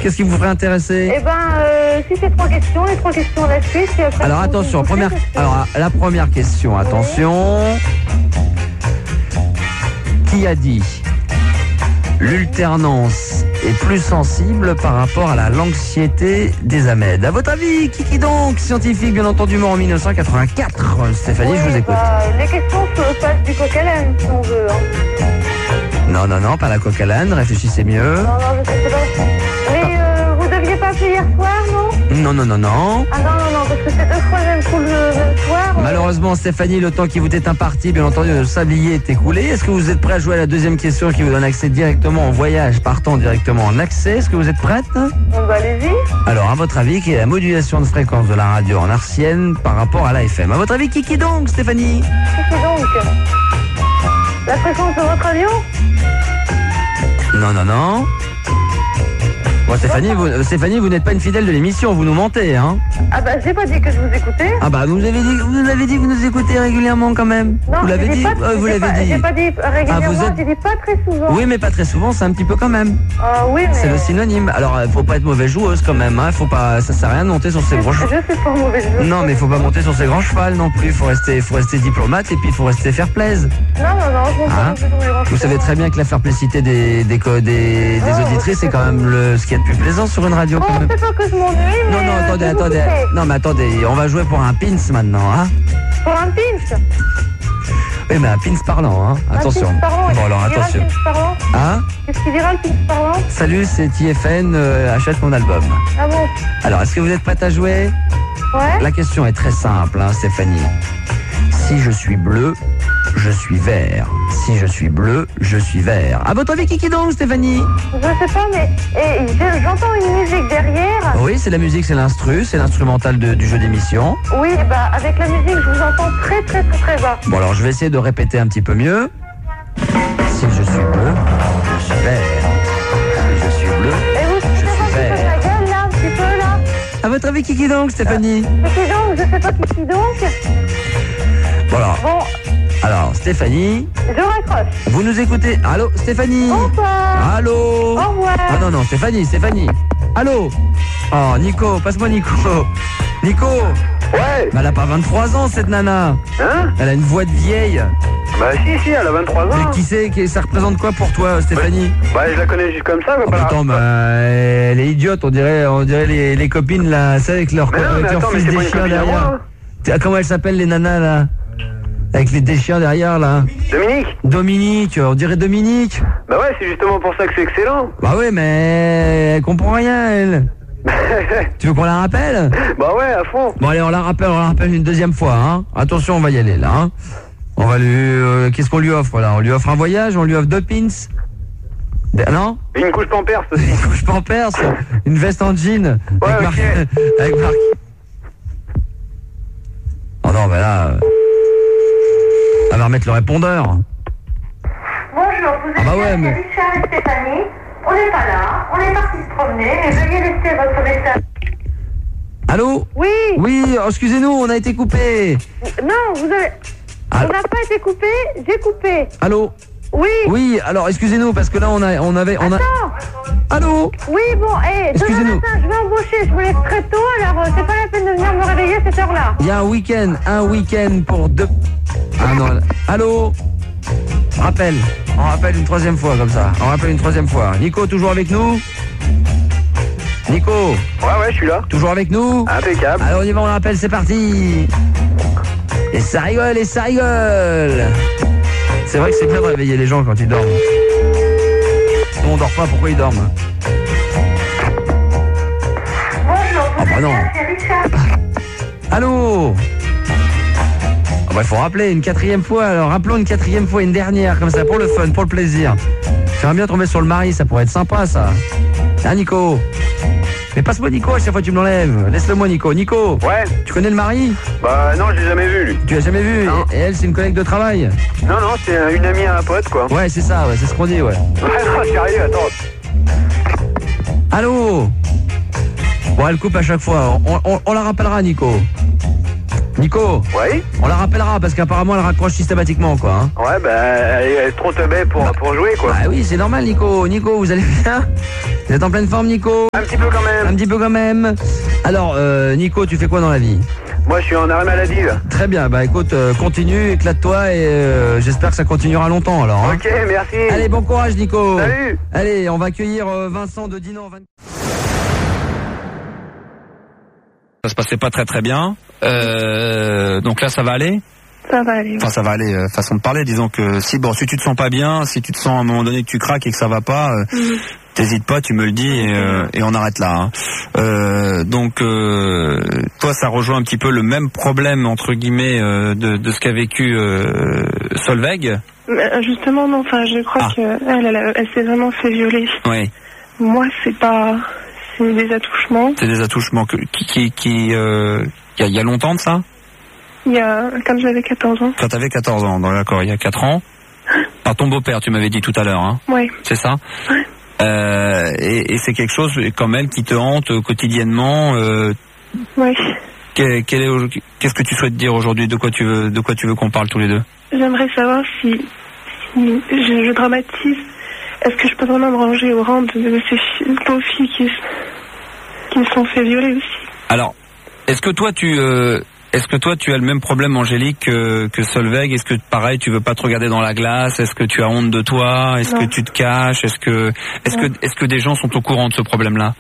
Qu'est-ce qui vous ferait intéresser? Eh ben, si c'est 3 questions, les 3 questions à la suite. Et après, Alors attention, la première question, attention. Qui a dit l'alternance est plus sensible par rapport à l'anxiété des Ahmed? À votre avis, qui donc? Scientifique, bien entendu, mort en 1984. Stéphanie, je vous écoute. Les questions se passent du coq à l'âne, si on veut. Hein. Non, pas la coque à l'âne, réfléchissez mieux. Non, je sais pas. Mais vous deviez pas appeler hier soir, non? Non. Ah non, parce que c'est 2 fois le même coup le soir. Malheureusement, Stéphanie, le temps qui vous est imparti, bien entendu, le sablier est écoulé. Est-ce que vous êtes prêt à jouer à la deuxième question qui vous donne accès directement en voyage, partant directement en accès? Est-ce que vous êtes prête? Bon, bah allez-y. Alors, à votre avis, quelle est la modulation de fréquence de la radio en hertzienne par rapport à la FM? À votre avis, qui donc, Stéphanie? Qui donc? La fréquence de votre avion? Non. Bon, Stéphanie, vous n'êtes pas une fidèle de l'émission, vous nous mentez, hein? Ah bah, j'ai pas dit que je vous écoutais. Ah bah, vous nous avez dit que vous nous écoutez régulièrement quand même. Non, vous l'avez dit? Vous l'avez dit. J'ai pas dit régulièrement, j'ai dit pas très souvent. Oui, mais pas très souvent, c'est un petit peu quand même. Oui, mais... C'est le synonyme. Alors, faut pas être mauvaise joueuse quand même, hein. Faut pas, ça sert à rien de monter sur ses grands chevaux. Je suis pas mauvaise joueuse. Non, mais faut pas monter sur ses grands chevals non plus. Faut rester diplomate et puis il faut rester fair plaise. Non, je monte pas sur les grands chevaux. Vous savez très bien que la fair playcité des auditrices, c'est quand même ce qu'il y a de plus plaisant sur une radio. Quand même. C'est pas que je m'ennuie, mais... Non, attendez. Non, mais attendez, on va jouer pour un pins maintenant, hein. Pour un pins? Oui, mais un pins parlant, hein. Attention. Un pins parlant, bon, alors, attention. Hein? Qu'est-ce qu'il dira, le pins parlant? Salut, c'est TFN, achète mon album. Ah bon? Alors, est-ce que vous êtes prête à jouer? Ouais. La question est très simple, hein, Stéphanie. Si je suis bleu, je suis vert. Si je suis bleu, je suis vert. À votre avis, qui donc, Stéphanie? Je sais pas, mais j'entends une musique derrière. Oui, c'est la musique, c'est l'instrumental du jeu d'émission. Oui, bah avec la musique, je vous entends très bas. Bon, alors je vais essayer de répéter un petit peu mieux. Si je suis bleu, je suis vert. Si je suis bleu, et vous, je suis vert. La gueule, là, un petit peu, là. À votre avis, qui donc, Stéphanie? Qui donc? Je sais pas qui donc. Voilà. Bon. Alors, Stéphanie. Je raccroche. Vous nous écoutez? Allô, Stéphanie? Bonsoir. Allô? Au revoir. Ah non, Stéphanie. Allô? Oh, Nico, passe-moi Nico. Nico? Ouais. Mais elle a pas 23 ans, cette nana. Hein? Elle a une voix de vieille. Bah si, elle a 23 ans. Mais qui c'est? Ça représente quoi pour toi, Stéphanie? Bah je la connais juste comme ça. Oh, putain, elle est idiote, on dirait les copines là, c'est avec leur fils des chiens derrière. Comment elles s'appellent les nanas là? Avec les déchiens derrière là. Dominique, on dirait Dominique. Bah ouais, c'est justement pour ça que c'est excellent. Bah ouais, mais elle comprend rien elle. Tu veux qu'on la rappelle? Bah ouais, à fond. Bon allez, on la rappelle une deuxième fois, hein. Attention, on va y aller là, hein. On va lui... qu'est-ce qu'on lui offre là? On lui offre un voyage, on lui offre 2 pins. Non? Et une couche Pampers aussi. Une couche Pampers, une veste en jean. Ouais, avec Marc. Oh non, mais là... Elle va remettre le répondeur. Bonjour, vous êtes Richard et Stéphanie. On n'est pas là, on est parti se promener, mais veuillez laisser votre message. Allô? Oui. Oui, excusez-nous, on a été coupé. Non, vous avez... On n'a pas été coupé, j'ai coupé. Allô? Oui. Oui, alors excusez-nous parce que là on avait. Attends. Allô? Oui, bon, excusez-nous. Demain matin, je vais embaucher, je vous laisse très tôt, alors c'est pas la peine de venir me réveiller à cette heure-là. Il y a un week-end pour 2... Ah non, allô? On rappelle une 3e fois comme ça. On rappelle une 3e fois. Nico, toujours avec nous? Nico? Ouais, je suis là. Toujours avec nous? Impeccable. Alors on y va, on rappelle, c'est parti. Et ça rigole, C'est vrai que c'est bien de réveiller les gens quand ils dorment. Si on dort pas, pourquoi ils dorment? Bonjour, ah bah non. Allô? Ah bah il faut rappeler une 4e fois, alors rappelons une 4e fois, une dernière, comme ça, pour le fun, pour le plaisir. J'aimerais bien tomber sur le mari, ça pourrait être sympa ça. Hein Nico? Mais passe-moi Nico, à chaque fois tu me l'enlèves. Laisse-le-moi Nico. Nico? Ouais. Tu connais le mari? Bah non, je l'ai jamais vu lui. Tu l'as jamais vu? Et elle, c'est une collègue de travail? Non, c'est une amie à un pote quoi. Ouais, c'est ça, c'est ce qu'on dit, ouais. Ouais, non, sérieux, attends. Allô? Bon, elle coupe à chaque fois. On la rappellera, Nico. Nico. Oui. On la rappellera parce qu'apparemment elle raccroche systématiquement, quoi. Hein. Ouais, elle est trop teubée pour jouer, quoi. Ah oui, c'est normal, Nico. Nico, vous allez bien? Vous êtes en pleine forme, Nico? Un petit peu quand même. Un petit peu quand même. Alors, Nico, tu fais quoi dans la vie? Moi, je suis en arrêt maladie, là. Très bien, bah écoute, continue, éclate-toi et j'espère que ça continuera longtemps alors. Hein. Ok, merci. Allez, bon courage, Nico. Salut. Allez, on va accueillir Vincent de Dinan. Ça se passait pas très bien. Donc là, ça va aller? Ça va aller. Enfin, ça va aller, façon de parler. Disons que si tu te sens pas bien, si tu te sens à un moment donné que tu craques et que ça va pas, t'hésites pas, tu me le dis et on arrête là. Hein. Donc, toi, ça rejoint un petit peu le même problème entre guillemets de ce qu'a vécu Solveig. Justement, non. Enfin, je crois qu'elle s'est vraiment fait violer. Oui. Moi, c'est des attouchements. C'est des attouchements il y a longtemps de ça? Quand j'avais 14 ans. Quand t'avais 14 ans, d'accord, il y a 4 ans. Par ton beau-père, tu m'avais dit tout à l'heure, hein? Oui. C'est ça? Ouais. Et c'est quelque chose quand même qui te hante quotidiennement. Oui. Qu'est-ce que tu souhaites dire aujourd'hui? De quoi tu veux qu'on parle tous les deux? J'aimerais savoir si je dramatise. Est-ce que je peux vraiment me ranger au rang de ces pauvres filles qui se sont fait violer aussi? Alors, est-ce que toi tu as le même problème, Angélique, que Solveig? Est-ce que pareil, tu veux pas te regarder dans la glace? Est-ce que tu as honte de toi? Est-ce que tu te caches? Est-ce que des gens sont au courant de ce problème-là?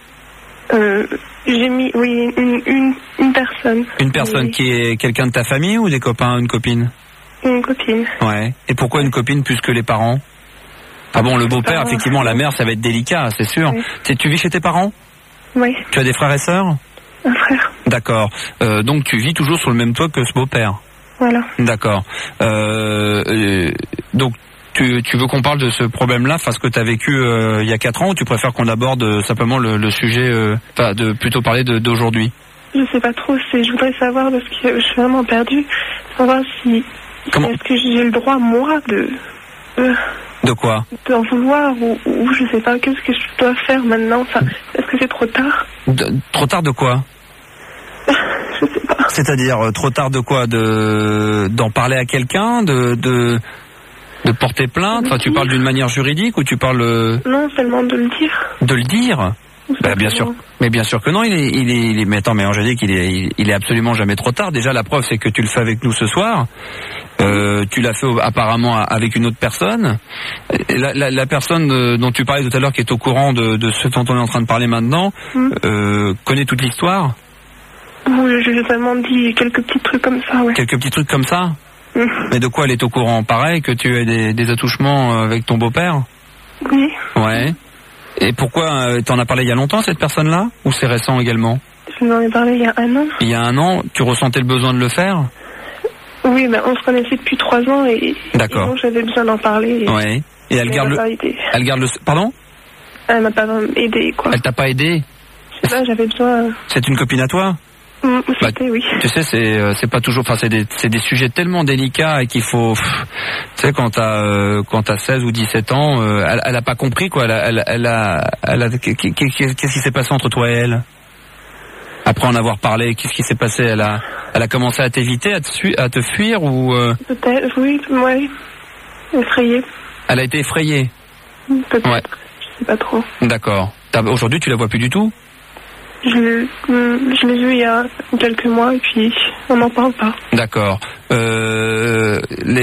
J'ai mis une personne. Une personne oui. Qui est quelqu'un de ta famille ou des copains, une copine? Une copine. Ouais. Et pourquoi une copine plus que les parents? Ah bon, le beau-père, effectivement, la mère, ça va être délicat, c'est sûr. Oui. Tu vis chez tes parents? Oui. Tu as des frères et sœurs? Un frère. D'accord. Donc tu vis toujours sur le même toit que ce beau-père? Voilà. D'accord. Donc tu veux qu'on parle de ce problème-là, enfin ce que tu as vécu il y a 4 ans, ou tu préfères qu'on aborde simplement le sujet, de plutôt parler d'aujourd'hui? Je sais pas trop, je voudrais savoir, parce que je suis vraiment perdue, savoir si... Est-ce que j'ai le droit, moi, de quoi? D'en vouloir, ou je sais pas, qu'est-ce que je dois faire maintenant? Enfin, est-ce que c'est trop tard? Trop tard de quoi? Je sais pas. C'est-à-dire, trop tard de quoi? D'en parler à quelqu'un? De porter plainte? Enfin, tu parles d'une manière juridique ou tu parles... Non, seulement de le dire. De le dire? Bah, bien sûr. Mais bien sûr que non, mais attends, mais Angélique, il est absolument jamais trop tard. Déjà, la preuve, c'est que tu le fais avec nous ce soir. Tu l'as fait apparemment avec une autre personne. La personne dont tu parlais tout à l'heure, qui est au courant de ce dont on est en train de parler maintenant, connaît toute l'histoire? Oui, j'ai seulement dit quelques petits trucs comme ça, ouais. Quelques petits trucs comme ça? Mais de quoi elle est au courant? Pareil, que tu as des attouchements avec ton beau-père? Oui. Ouais. Et pourquoi t'en as parlé il y a longtemps, cette personne-là? Ou c'est récent également? Je vous en ai parlé il y a 1 an. Il y a 1 an, tu ressentais le besoin de le faire? Oui, ben on se connaissait depuis 3 ans et donc j'avais besoin d'en parler. Ouais. Et elle garde le... Pardon? Elle m'a pas aidé, quoi. Elle t'a pas aidé? Je sais pas, j'avais besoin... C'est une copine à toi? Oui. Tu sais, c'est pas toujours... Enfin, c'est des sujets tellement délicats et qu'il faut... Tu sais, quand t'as 16 ou 17 ans, elle a pas compris, quoi. Qu'est-ce qui s'est passé entre toi et elle? Après en avoir parlé, qu'est-ce qui s'est passé? Elle a commencé à t'éviter, à te fuir ou... Peut-être, oui, effrayée. Elle a été effrayée? Peut-être, ouais. Je sais pas trop. D'accord. Aujourd'hui, tu la vois plus du tout? Je l'ai vu il y a quelques mois et puis on n'en parle pas. D'accord. Ce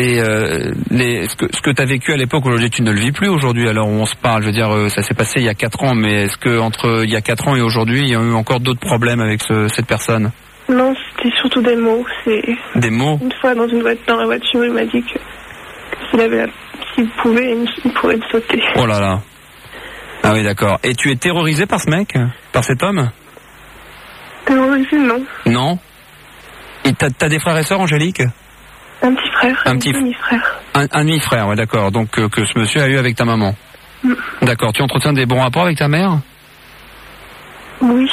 que tu as vécu à l'époque, aujourd'hui tu ne le vis plus aujourd'hui, alors on se parle, je veux dire, ça s'est passé il y a 4 ans, mais est-ce que entre il y a 4 ans et aujourd'hui, il y a eu encore d'autres problèmes avec cette personne? Non, c'était surtout des mots. Des mots? Une fois dans la voiture, il m'a dit que s'il pouvait, il pourrait me sauter. Oh là là. Ah oui, d'accord. Et tu es terrorisé par ce mec? Par cet homme? Terrorisé, non. Non? Et t'as des frères et sœurs, Angélique? Un petit frère. Un demi-frère. Un demi-frère, ouais, d'accord. Donc que ce monsieur a eu avec ta maman. D'accord. Tu entretiens des bons rapports avec ta mère? Oui.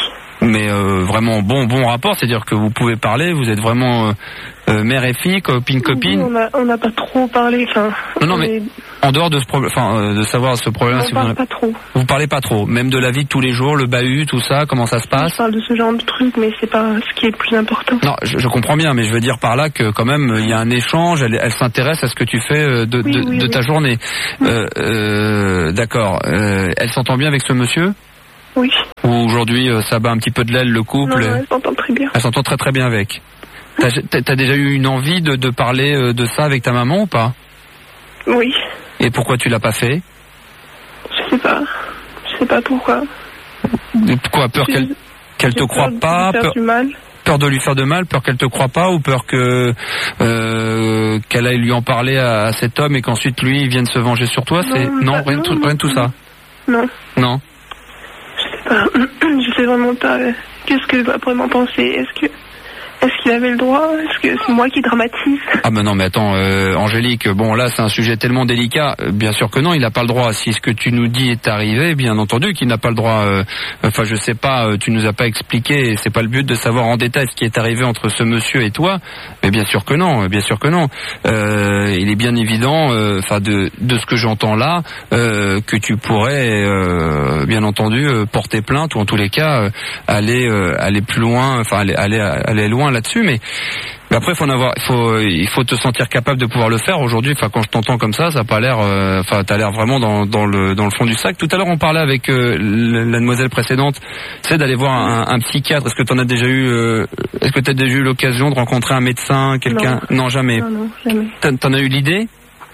Mais vraiment bon rapport, c'est-à-dire que vous pouvez parler, vous êtes vraiment mère et fille, copine. On n'a pas trop parlé, enfin. Non, mais en dehors de ce problème, de savoir ce problème, on parle pas trop. Vous parlez pas trop, même de la vie de tous les jours, le bahut, tout ça, comment ça se passe? Je parle de ce genre de trucs, mais c'est pas ce qui est le plus important. Non, je comprends bien, mais je veux dire par là que quand même il y a un échange. Elle s'intéresse à ce que tu fais de ta journée. D'accord. Elle s'entend bien avec ce monsieur? Oui. Ou aujourd'hui ça bat un petit peu de l'aile le couple? Non, elle s'entend très bien. Elle s'entend très bien avec. T'as déjà eu une envie de parler de ça avec ta maman ou pas? Oui. Et pourquoi tu l'as pas fait? Je sais pas pourquoi. Pourquoi? Peur qu'elle te croie pas? Peur de lui faire de mal? Peur qu'elle te croie pas? Ou peur que qu'elle aille lui en parler à cet homme et qu'ensuite lui il vienne se venger sur toi? Non, rien de tout ça. Non. Je sais pas. Je sais vraiment pas. Qu'est-ce que va vraiment penser? Est-ce qu'il avait le droit? Est-ce que c'est moi qui dramatise? Ah ben non, mais attends, Angélique, bon là c'est un sujet tellement délicat, bien sûr que non, il n'a pas le droit. Si ce que tu nous dis est arrivé, bien entendu qu'il n'a pas le droit. Enfin je sais pas, tu nous as pas expliqué, et c'est pas le but de savoir en détail ce qui est arrivé entre ce monsieur et toi, mais bien sûr que non. Il est bien évident, enfin de ce que j'entends là, que tu pourrais, bien entendu, porter plainte ou en tous les cas aller plus loin, enfin aller loin là-dessus, mais après il faut te sentir capable de pouvoir le faire aujourd'hui. Enfin quand je t'entends comme ça a pas l'air, enfin t'as l'air vraiment dans le fond du sac. Tout à l'heure on parlait avec la demoiselle précédente, c'est d'aller voir un psychiatre. Est-ce que t'as déjà eu l'occasion de rencontrer un médecin, quelqu'un? Non, jamais. Non, jamais. T'en as eu l'idée?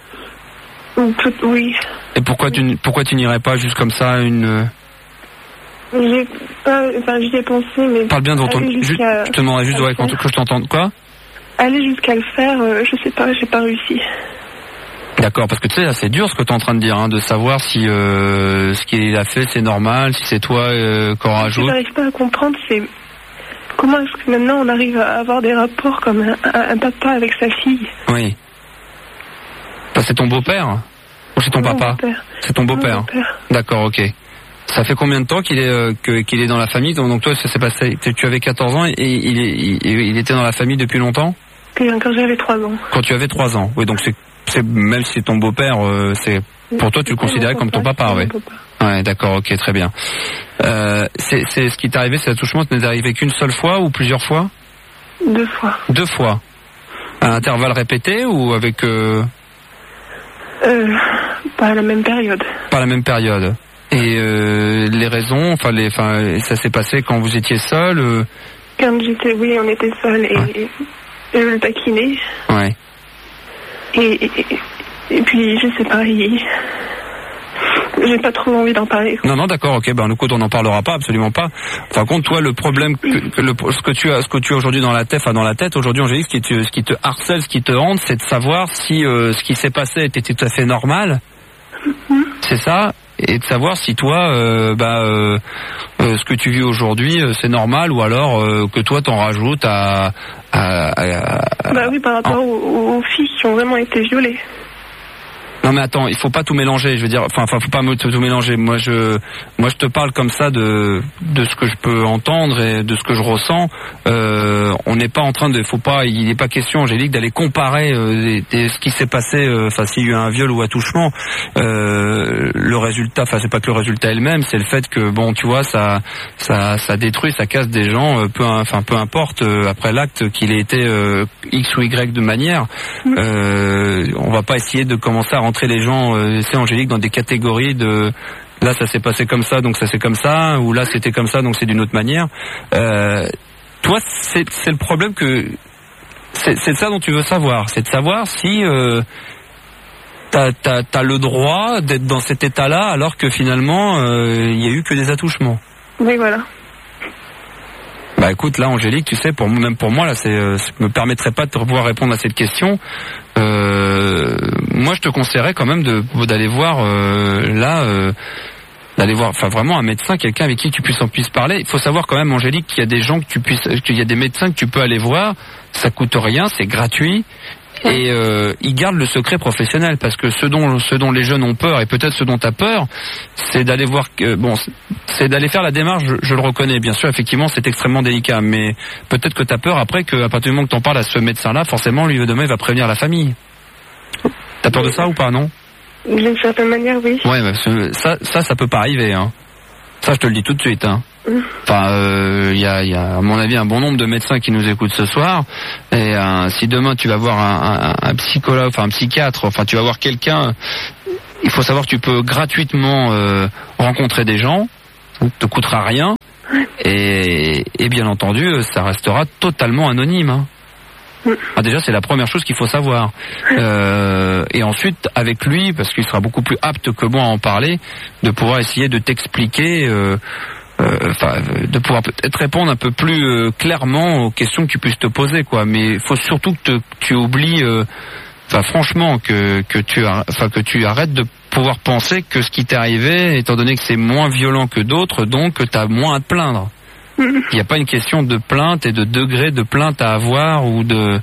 Oui. Et pourquoi tu n'irais pas juste comme ça j'y ai pensé, mais... Parle bien dans ton... Je te demanderais juste que je t'entende. Quoi? Aller jusqu'à le faire, je sais pas, j'ai pas réussi. D'accord, parce que tu sais, c'est dur ce que tu es en train de dire, de savoir si ce qu'il a fait c'est normal, si c'est toi qu'on rajoute. Ce que j'arrive pas à comprendre, c'est comment est-ce que maintenant on arrive à avoir des rapports comme un papa avec sa fille. Oui. Bah, c'est ton beau-père? Ou c'est ton papa? C'est ton beau-père. D'accord, ok. Ça fait combien de temps qu'il est dans la famille? Donc toi, ça s'est passé. Tu avais 14 ans et il était dans la famille depuis longtemps? Quand j'avais 3 ans. Quand tu avais 3 ans. Oui, donc c'est même si c'est ton beau-père, c'est pour toi tu le considérais comme ton papa, oui. Ouais, d'accord, ok, très bien. C'est ce qui t'est arrivé, c'est l'attouchement, ça n'est arrivé qu'une seule fois ou plusieurs fois? 2 fois. 2 fois. À intervalles répétés ou avec pas à la même période. Pas à la même période. Et les raisons, ça s'est passé quand vous étiez seul? Quand oui, on était seuls et je le taquinais. Ouais. Et puis, je sais pas, j'ai pas trop envie d'en parler. Non, d'accord, ok, ben, écoute, on n'en parlera pas, absolument pas. Par contre, toi, le problème, ce que tu as aujourd'hui dans la tête, aujourd'hui, Angélique, ce qui te harcèle, ce qui te hante, c'est de savoir si ce qui s'est passé était tout à fait normal. C'est ça? Et de savoir si toi, ce que tu vis aujourd'hui, c'est normal ou alors que toi t'en rajoutes à... Bah oui, par rapport aux filles qui ont vraiment été violées. Non mais attends, il faut pas tout mélanger, je veux dire, faut pas tout mélanger. Moi je te parle comme ça de ce que je peux entendre et de ce que je ressens. On n'est pas en train de, il n'est pas question, Angélique, d'aller comparer ce qui s'est passé, s'il y a eu un viol ou attouchement. Le résultat, c'est pas que le résultat elle-même, c'est le fait que bon, tu vois, ça détruit, ça casse des gens, peu importe après l'acte qu'il ait été X ou Y de manière. On va pas essayer de commencer à rentrer les gens, c'est Angélique, dans des catégories de là ça s'est passé comme ça donc ça c'est comme ça, ou là c'était comme ça donc c'est d'une autre manière. Toi c'est le problème que c'est ça dont tu veux savoir, c'est de savoir si t'as le droit d'être dans cet état-là alors que finalement il y a eu que des attouchements. Oui, voilà. Bah écoute, là Angélique, tu sais, même pour moi là, ça me permettrait pas de pouvoir répondre à cette question. Moi, je te conseillerais quand même d'aller voir vraiment un médecin, quelqu'un avec qui tu puisses parler. Il faut savoir quand même, Angélique, qu'il y a des gens qu'il y a des médecins que tu peux aller voir. Ça coûte rien, c'est gratuit. Et ils gardent le secret professionnel, parce que ce dont les jeunes ont peur, et peut-être ce dont tu as peur, c'est d'aller voir c'est d'aller faire la démarche. Je le reconnais, bien sûr, effectivement, c'est extrêmement délicat, mais peut-être que tu as peur après qu'à partir du moment que t'en parles à ce médecin-là, forcément, lui demain, il va prévenir la famille. T'as peur de ça ou pas, non? D'une certaine manière, oui. Ouais, ça peut pas arriver, hein. Ça, je te le dis tout de suite, hein. Enfin, il y a à mon avis un bon nombre de médecins qui nous écoutent ce soir. Et si demain tu vas voir un psychologue, enfin un psychiatre, enfin tu vas voir quelqu'un, il faut savoir que tu peux gratuitement rencontrer des gens, ça ne te coûtera rien, et bien entendu, ça restera totalement anonyme. Hein. Déjà, c'est la première chose qu'il faut savoir. Et ensuite, avec lui, parce qu'il sera beaucoup plus apte que moi à en parler, de pouvoir essayer de t'expliquer, de pouvoir peut-être répondre un peu plus clairement aux questions que tu puisses te poser, quoi. Mais il faut surtout que tu oublies, franchement, que tu arrêtes de pouvoir penser que ce qui t'est arrivé, étant donné que c'est moins violent que d'autres, donc tu as moins à te plaindre. Il n'y a pas une question de plainte et de degré de plainte à avoir ou de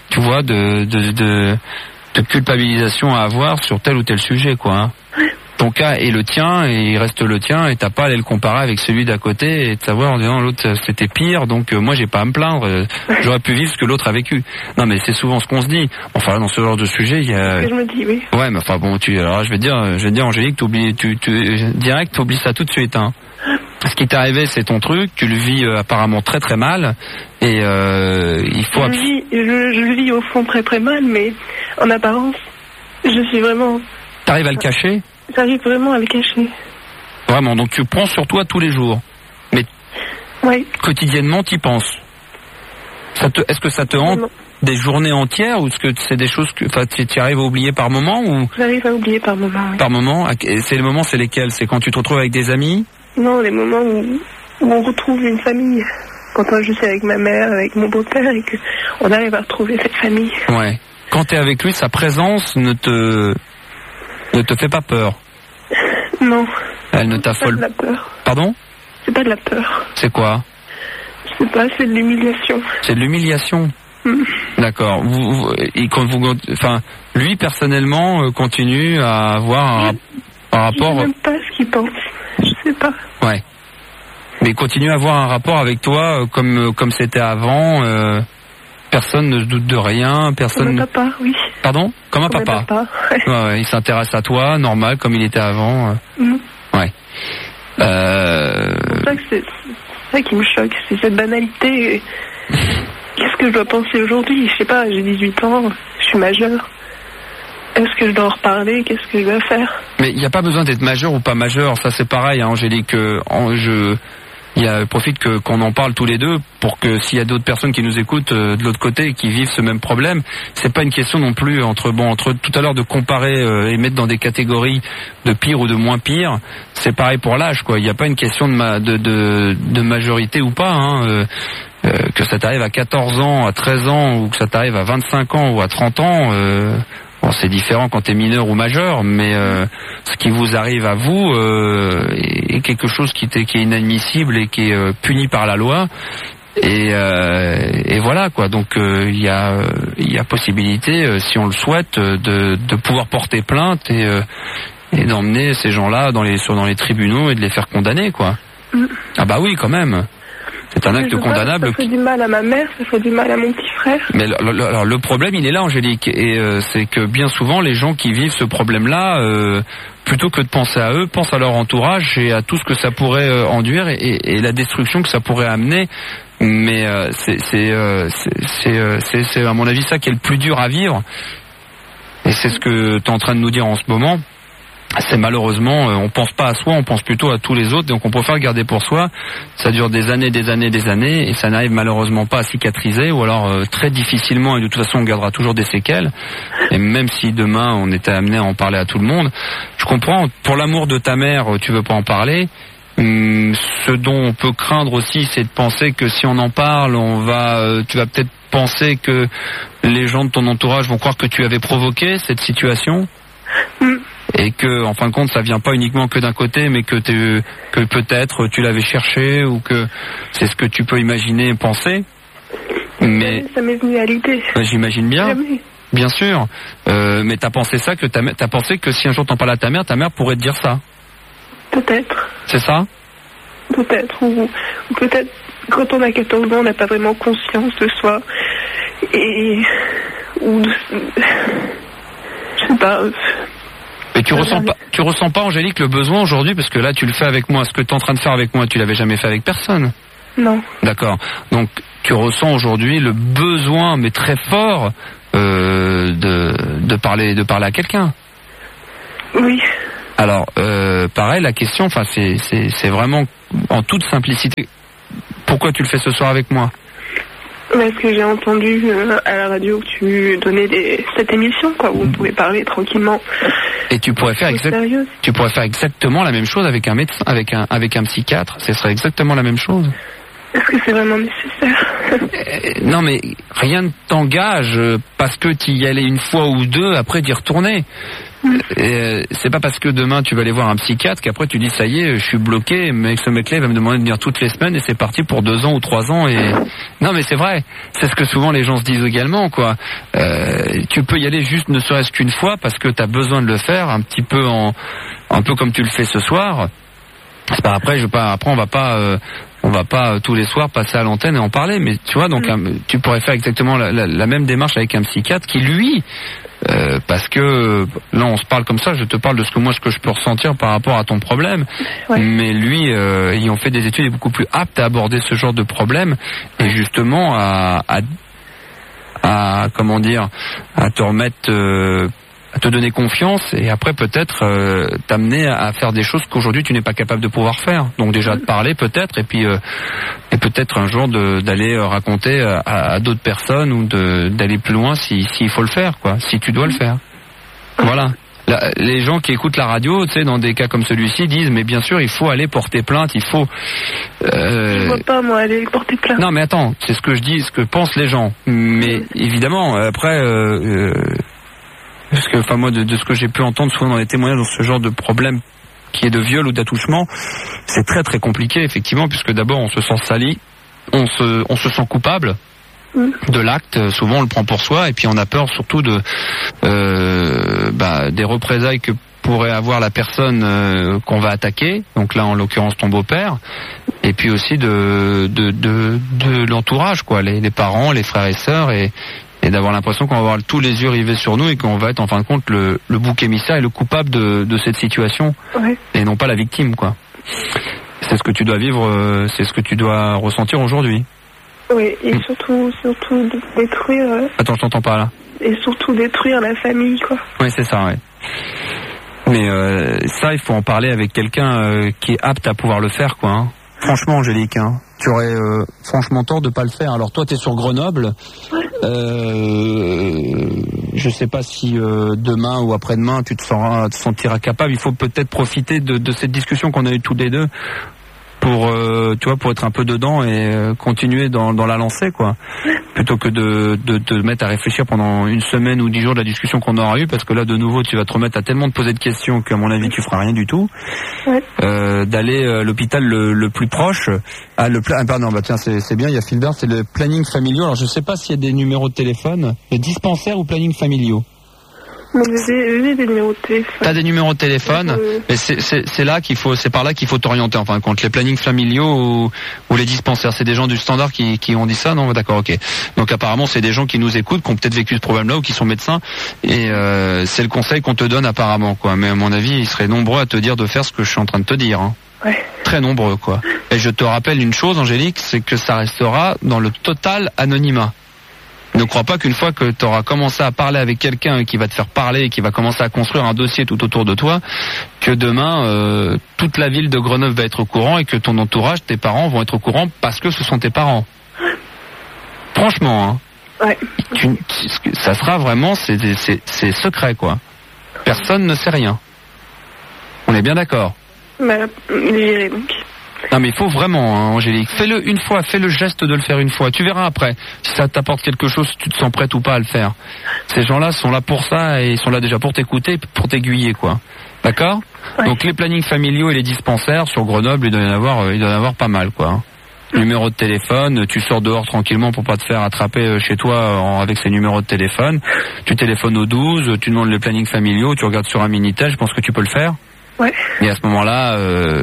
culpabilisation à avoir sur tel ou tel sujet, quoi. Hein. Ton cas est le tien et il reste le tien, et t'as pas à aller le comparer avec celui d'à côté et de savoir en disant l'autre c'était pire, donc moi j'ai pas à me plaindre, j'aurais pu vivre ce que l'autre a vécu. Non, mais c'est souvent ce qu'on se dit. Enfin, dans ce genre de sujet, il y a. Je me dis oui. Ouais, mais enfin bon, alors je vais dire Angélique, t'oublies ça tout de suite, hein. Ce qui t'est arrivé, c'est ton truc, tu le vis apparemment très très mal, et il faut... Je le vis au fond très très mal, mais en apparence, je suis vraiment... T'arrives à le cacher? J'arrive vraiment à le cacher. Vraiment, donc tu prends sur toi tous les jours, mais oui. Quotidiennement t'y penses. Est-ce que ça te hante des journées entières, ou est-ce que c'est des choses que tu arrives à oublier par moment, ou... J'arrive à oublier par moment, oui. Par moment? C'est les moments, c'est lesquels? C'est quand tu te retrouves avec des amis? Non, les moments où on retrouve une famille. Quand moi je suis avec ma mère, avec mon beau-père, et qu'on arrive à retrouver cette famille. Ouais. Quand t'es avec lui, sa présence ne te fait pas peur? Non. Elle ne t'affole pas? C'est pas de la peur. Pardon? C'est pas de la peur. C'est quoi? Je sais pas, c'est de l'humiliation. C'est de l'humiliation? D'accord. Lui personnellement continue à avoir un rapport... Je sais même pas ce qu'il pense. Je sais pas. Ouais. Mais il continue à avoir un rapport avec toi comme c'était avant. Personne ne se doute de rien. Personne. Comme un papa, oui. Pardon? Comme un papa. Ouais, il s'intéresse à toi, normal, comme il était avant. Ouais. C'est ça qui me choque, c'est cette banalité. Qu'est-ce que je dois penser aujourd'hui? Je sais pas, j'ai 18 ans, je suis majeure. Est-ce que je dois en reparler? Qu'est-ce que je dois faire? Mais il n'y a pas besoin d'être majeur ou pas majeur, ça c'est pareil, hein, Angélique. Profite qu'on en parle tous les deux pour que s'il y a d'autres personnes qui nous écoutent de l'autre côté et qui vivent ce même problème, c'est pas une question non plus entre tout à l'heure de comparer et mettre dans des catégories de pire ou de moins pire. C'est pareil pour l'âge, quoi. Il n'y a pas une question de majorité ou pas, hein. Que ça t'arrive à 14 ans, à 13 ans, ou que ça t'arrive à 25 ans ou à 30 ans, c'est différent quand t'es mineur ou majeur, mais ce qui vous arrive à vous est quelque chose qui est inadmissible et qui est puni par la loi. Et voilà, quoi. Donc il y a possibilité, si on le souhaite, de pouvoir porter plainte et d'emmener ces gens-là dans les tribunaux et de les faire condamner, quoi. Ah bah oui, quand même. C'est un acte condamnable. Ça fait du mal à ma mère, ça fait du mal à mon petit frère. Mais alors, le problème, il est là, Angélique, et c'est que bien souvent, les gens qui vivent ce problème-là, plutôt que de penser à eux, pensent à leur entourage et à tout ce que ça pourrait enduire et la destruction que ça pourrait amener. Mais c'est à mon avis ça qui est le plus dur à vivre. Et c'est ce que tu es en train de nous dire en ce moment. C'est malheureusement, on pense pas à soi, on pense plutôt à tous les autres, donc on préfère le garder pour soi. Ça dure des années, et ça n'arrive malheureusement pas à cicatriser, ou alors très difficilement, et de toute façon on gardera toujours des séquelles. Et même si demain on était amené à en parler à tout le monde, je comprends, pour l'amour de ta mère, tu veux pas en parler. Ce dont on peut craindre aussi, c'est de penser que si on en parle, tu vas peut-être penser que les gens de ton entourage vont croire que tu avais provoqué cette situation. Et que, en fin de compte, ça vient pas uniquement que d'un côté, mais que peut-être tu l'avais cherché, ou que c'est ce que tu peux imaginer et penser. Mais ça m'est venu à l'idée. J'imagine bien. bien sûr. Mais t'as pensé ça, t'as pensé que si un jour t'en parles à ta mère pourrait te dire ça. Peut-être. C'est ça? Peut-être. Ou peut-être, quand on a 14 ans, on n'a pas vraiment conscience de soi. Et... Ou... Je sais pas... Mais tu ressens pas, Angélique, le besoin aujourd'hui, parce que là, tu le fais avec moi. Ce que tu es en train de faire avec moi, tu l'avais jamais fait avec personne. Non. D'accord. Donc, tu ressens aujourd'hui le besoin, mais très fort, de parler à quelqu'un. Oui. Alors, pareil, la question, enfin, c'est vraiment en toute simplicité. Pourquoi tu le fais ce soir avec moi? Parce que j'ai entendu à la radio que tu donnais cette émission, quoi, où on pouvait parler tranquillement. Et tu pourrais faire exactement la même chose avec un médecin, avec un psychiatre. Ce serait exactement la même chose. Est-ce que c'est vraiment nécessaire? Non, mais rien ne t'engage parce que tu y allais une fois ou deux après d'y retourner. C'est pas parce que demain tu vas aller voir un psychiatre qu'après tu dis ça y est, je suis bloqué, mais ce mec-là il va me demander de venir toutes les semaines et c'est parti pour 2 ans ou 3 ans et non mais c'est vrai, c'est ce que souvent les gens se disent également quoi. Tu peux y aller juste ne serait-ce qu'une fois parce que tu as besoin de le faire un petit peu un peu comme tu le fais ce soir. C'est pas après on va pas tous les soirs passer à l'antenne et en parler, mais tu vois donc tu pourrais faire exactement la même démarche avec un psychiatre qui lui parce que là on se parle comme ça, je te parle de ce que je peux ressentir par rapport à ton problème, mais lui ayant fait des études est beaucoup plus apte à aborder ce genre de problème et justement à comment dire, à te remettre à te donner confiance et après peut-être t'amener à faire des choses qu'aujourd'hui tu n'es pas capable de pouvoir faire. Donc déjà de parler peut-être et puis et peut-être un jour d'aller raconter à d'autres personnes ou d'aller plus loin s'il faut le faire quoi, si tu dois le faire. Voilà. Les gens qui écoutent la radio, tu sais, dans des cas comme celui-ci, disent mais bien sûr il faut aller porter plainte, il faut. Je vois pas moi aller porter plainte. Non mais attends, c'est ce que je dis, ce que pensent les gens. Mais évidemment après. Parce que, enfin moi, de ce que j'ai pu entendre souvent dans les témoignages dans ce genre de problème qui est de viol ou d'attouchement, c'est très très compliqué effectivement, puisque d'abord on se sent sali, on se sent coupable de l'acte, souvent on le prend pour soi, et puis on a peur surtout de des représailles que pourrait avoir la personne qu'on va attaquer, donc là en l'occurrence ton beau-père, et puis aussi de l'entourage quoi, les parents, les frères et sœurs et d'avoir l'impression qu'on va avoir tous les yeux rivés sur nous et qu'on va être en fin de compte le bouc émissaire et le coupable de cette situation et non pas la victime quoi. C'est ce que tu dois vivre, c'est ce que tu dois ressentir aujourd'hui. Oui, et surtout détruire... Attends, je t'entends pas là. Et surtout détruire la famille quoi. Oui, c'est ça, ouais. Mais ça, il faut en parler avec quelqu'un qui est apte à pouvoir le faire quoi. Hein. Franchement, Angélique, hein, tu aurais franchement tort de pas le faire. Alors toi, t'es sur Grenoble. Je sais pas si demain ou après-demain tu te sentiras capable. Il faut peut-être profiter de cette discussion qu'on a eue tous les deux pour tu vois, pour être un peu dedans et continuer dans la lancée quoi, plutôt que de te mettre à réfléchir pendant une semaine ou 10 jours de la discussion qu'on aura eue, parce que là de nouveau tu vas te remettre à tellement te poser de questions qu'à mon avis tu feras rien du tout. D'aller à l'hôpital le plus proche. Pardon, bah tiens, c'est bien, il y a Philbert, c'est le planning familial. Alors je sais pas s'il y a des numéros de téléphone, les dispensaires ou planning familiaux. J'ai des numéros de téléphone. T'as des numéros de téléphone, mais c'est là qu'il faut, c'est par là qu'il faut t'orienter en fin de compte. Les plannings familiaux ou les dispensaires, c'est des gens du standard qui ont dit ça, non? D'accord, ok. Donc apparemment c'est des gens qui nous écoutent, qui ont peut-être vécu ce problème-là ou qui sont médecins, et c'est le conseil qu'on te donne apparemment, quoi. Mais à mon avis, ils seraient nombreux à te dire de faire ce que je suis en train de te dire. Hein. Très nombreux, quoi. Et je te rappelle une chose, Angélique, c'est que ça restera dans le total anonymat. Ne crois pas qu'une fois que tu auras commencé à parler avec quelqu'un qui va te faire parler et qui va commencer à construire un dossier tout autour de toi, que demain, toute la ville de Grenoble va être au courant et que ton entourage, tes parents vont être au courant parce que ce sont tes parents. Franchement, hein. Ça sera vraiment, c'est secret, quoi. Personne ne sait rien. On est bien d'accord? J'irai donc. Non mais il faut vraiment, hein, Angélique, fais-le une fois, fais le geste de le faire une fois, tu verras après si ça t'apporte quelque chose, si tu te sens prête ou pas à le faire. Ces gens-là sont là pour ça et ils sont là déjà pour t'écouter, pour t'aiguiller, quoi. D'accord? Donc les plannings familiaux et les dispensaires sur Grenoble, il doit y en avoir pas mal, quoi. Numéro de téléphone, tu sors dehors tranquillement pour pas te faire attraper chez toi avec ces numéros de téléphone. Tu téléphones au 12, tu demandes les plannings familiaux, tu regardes sur un Minitel, je pense que tu peux le faire. Ouais. Et à ce moment-là,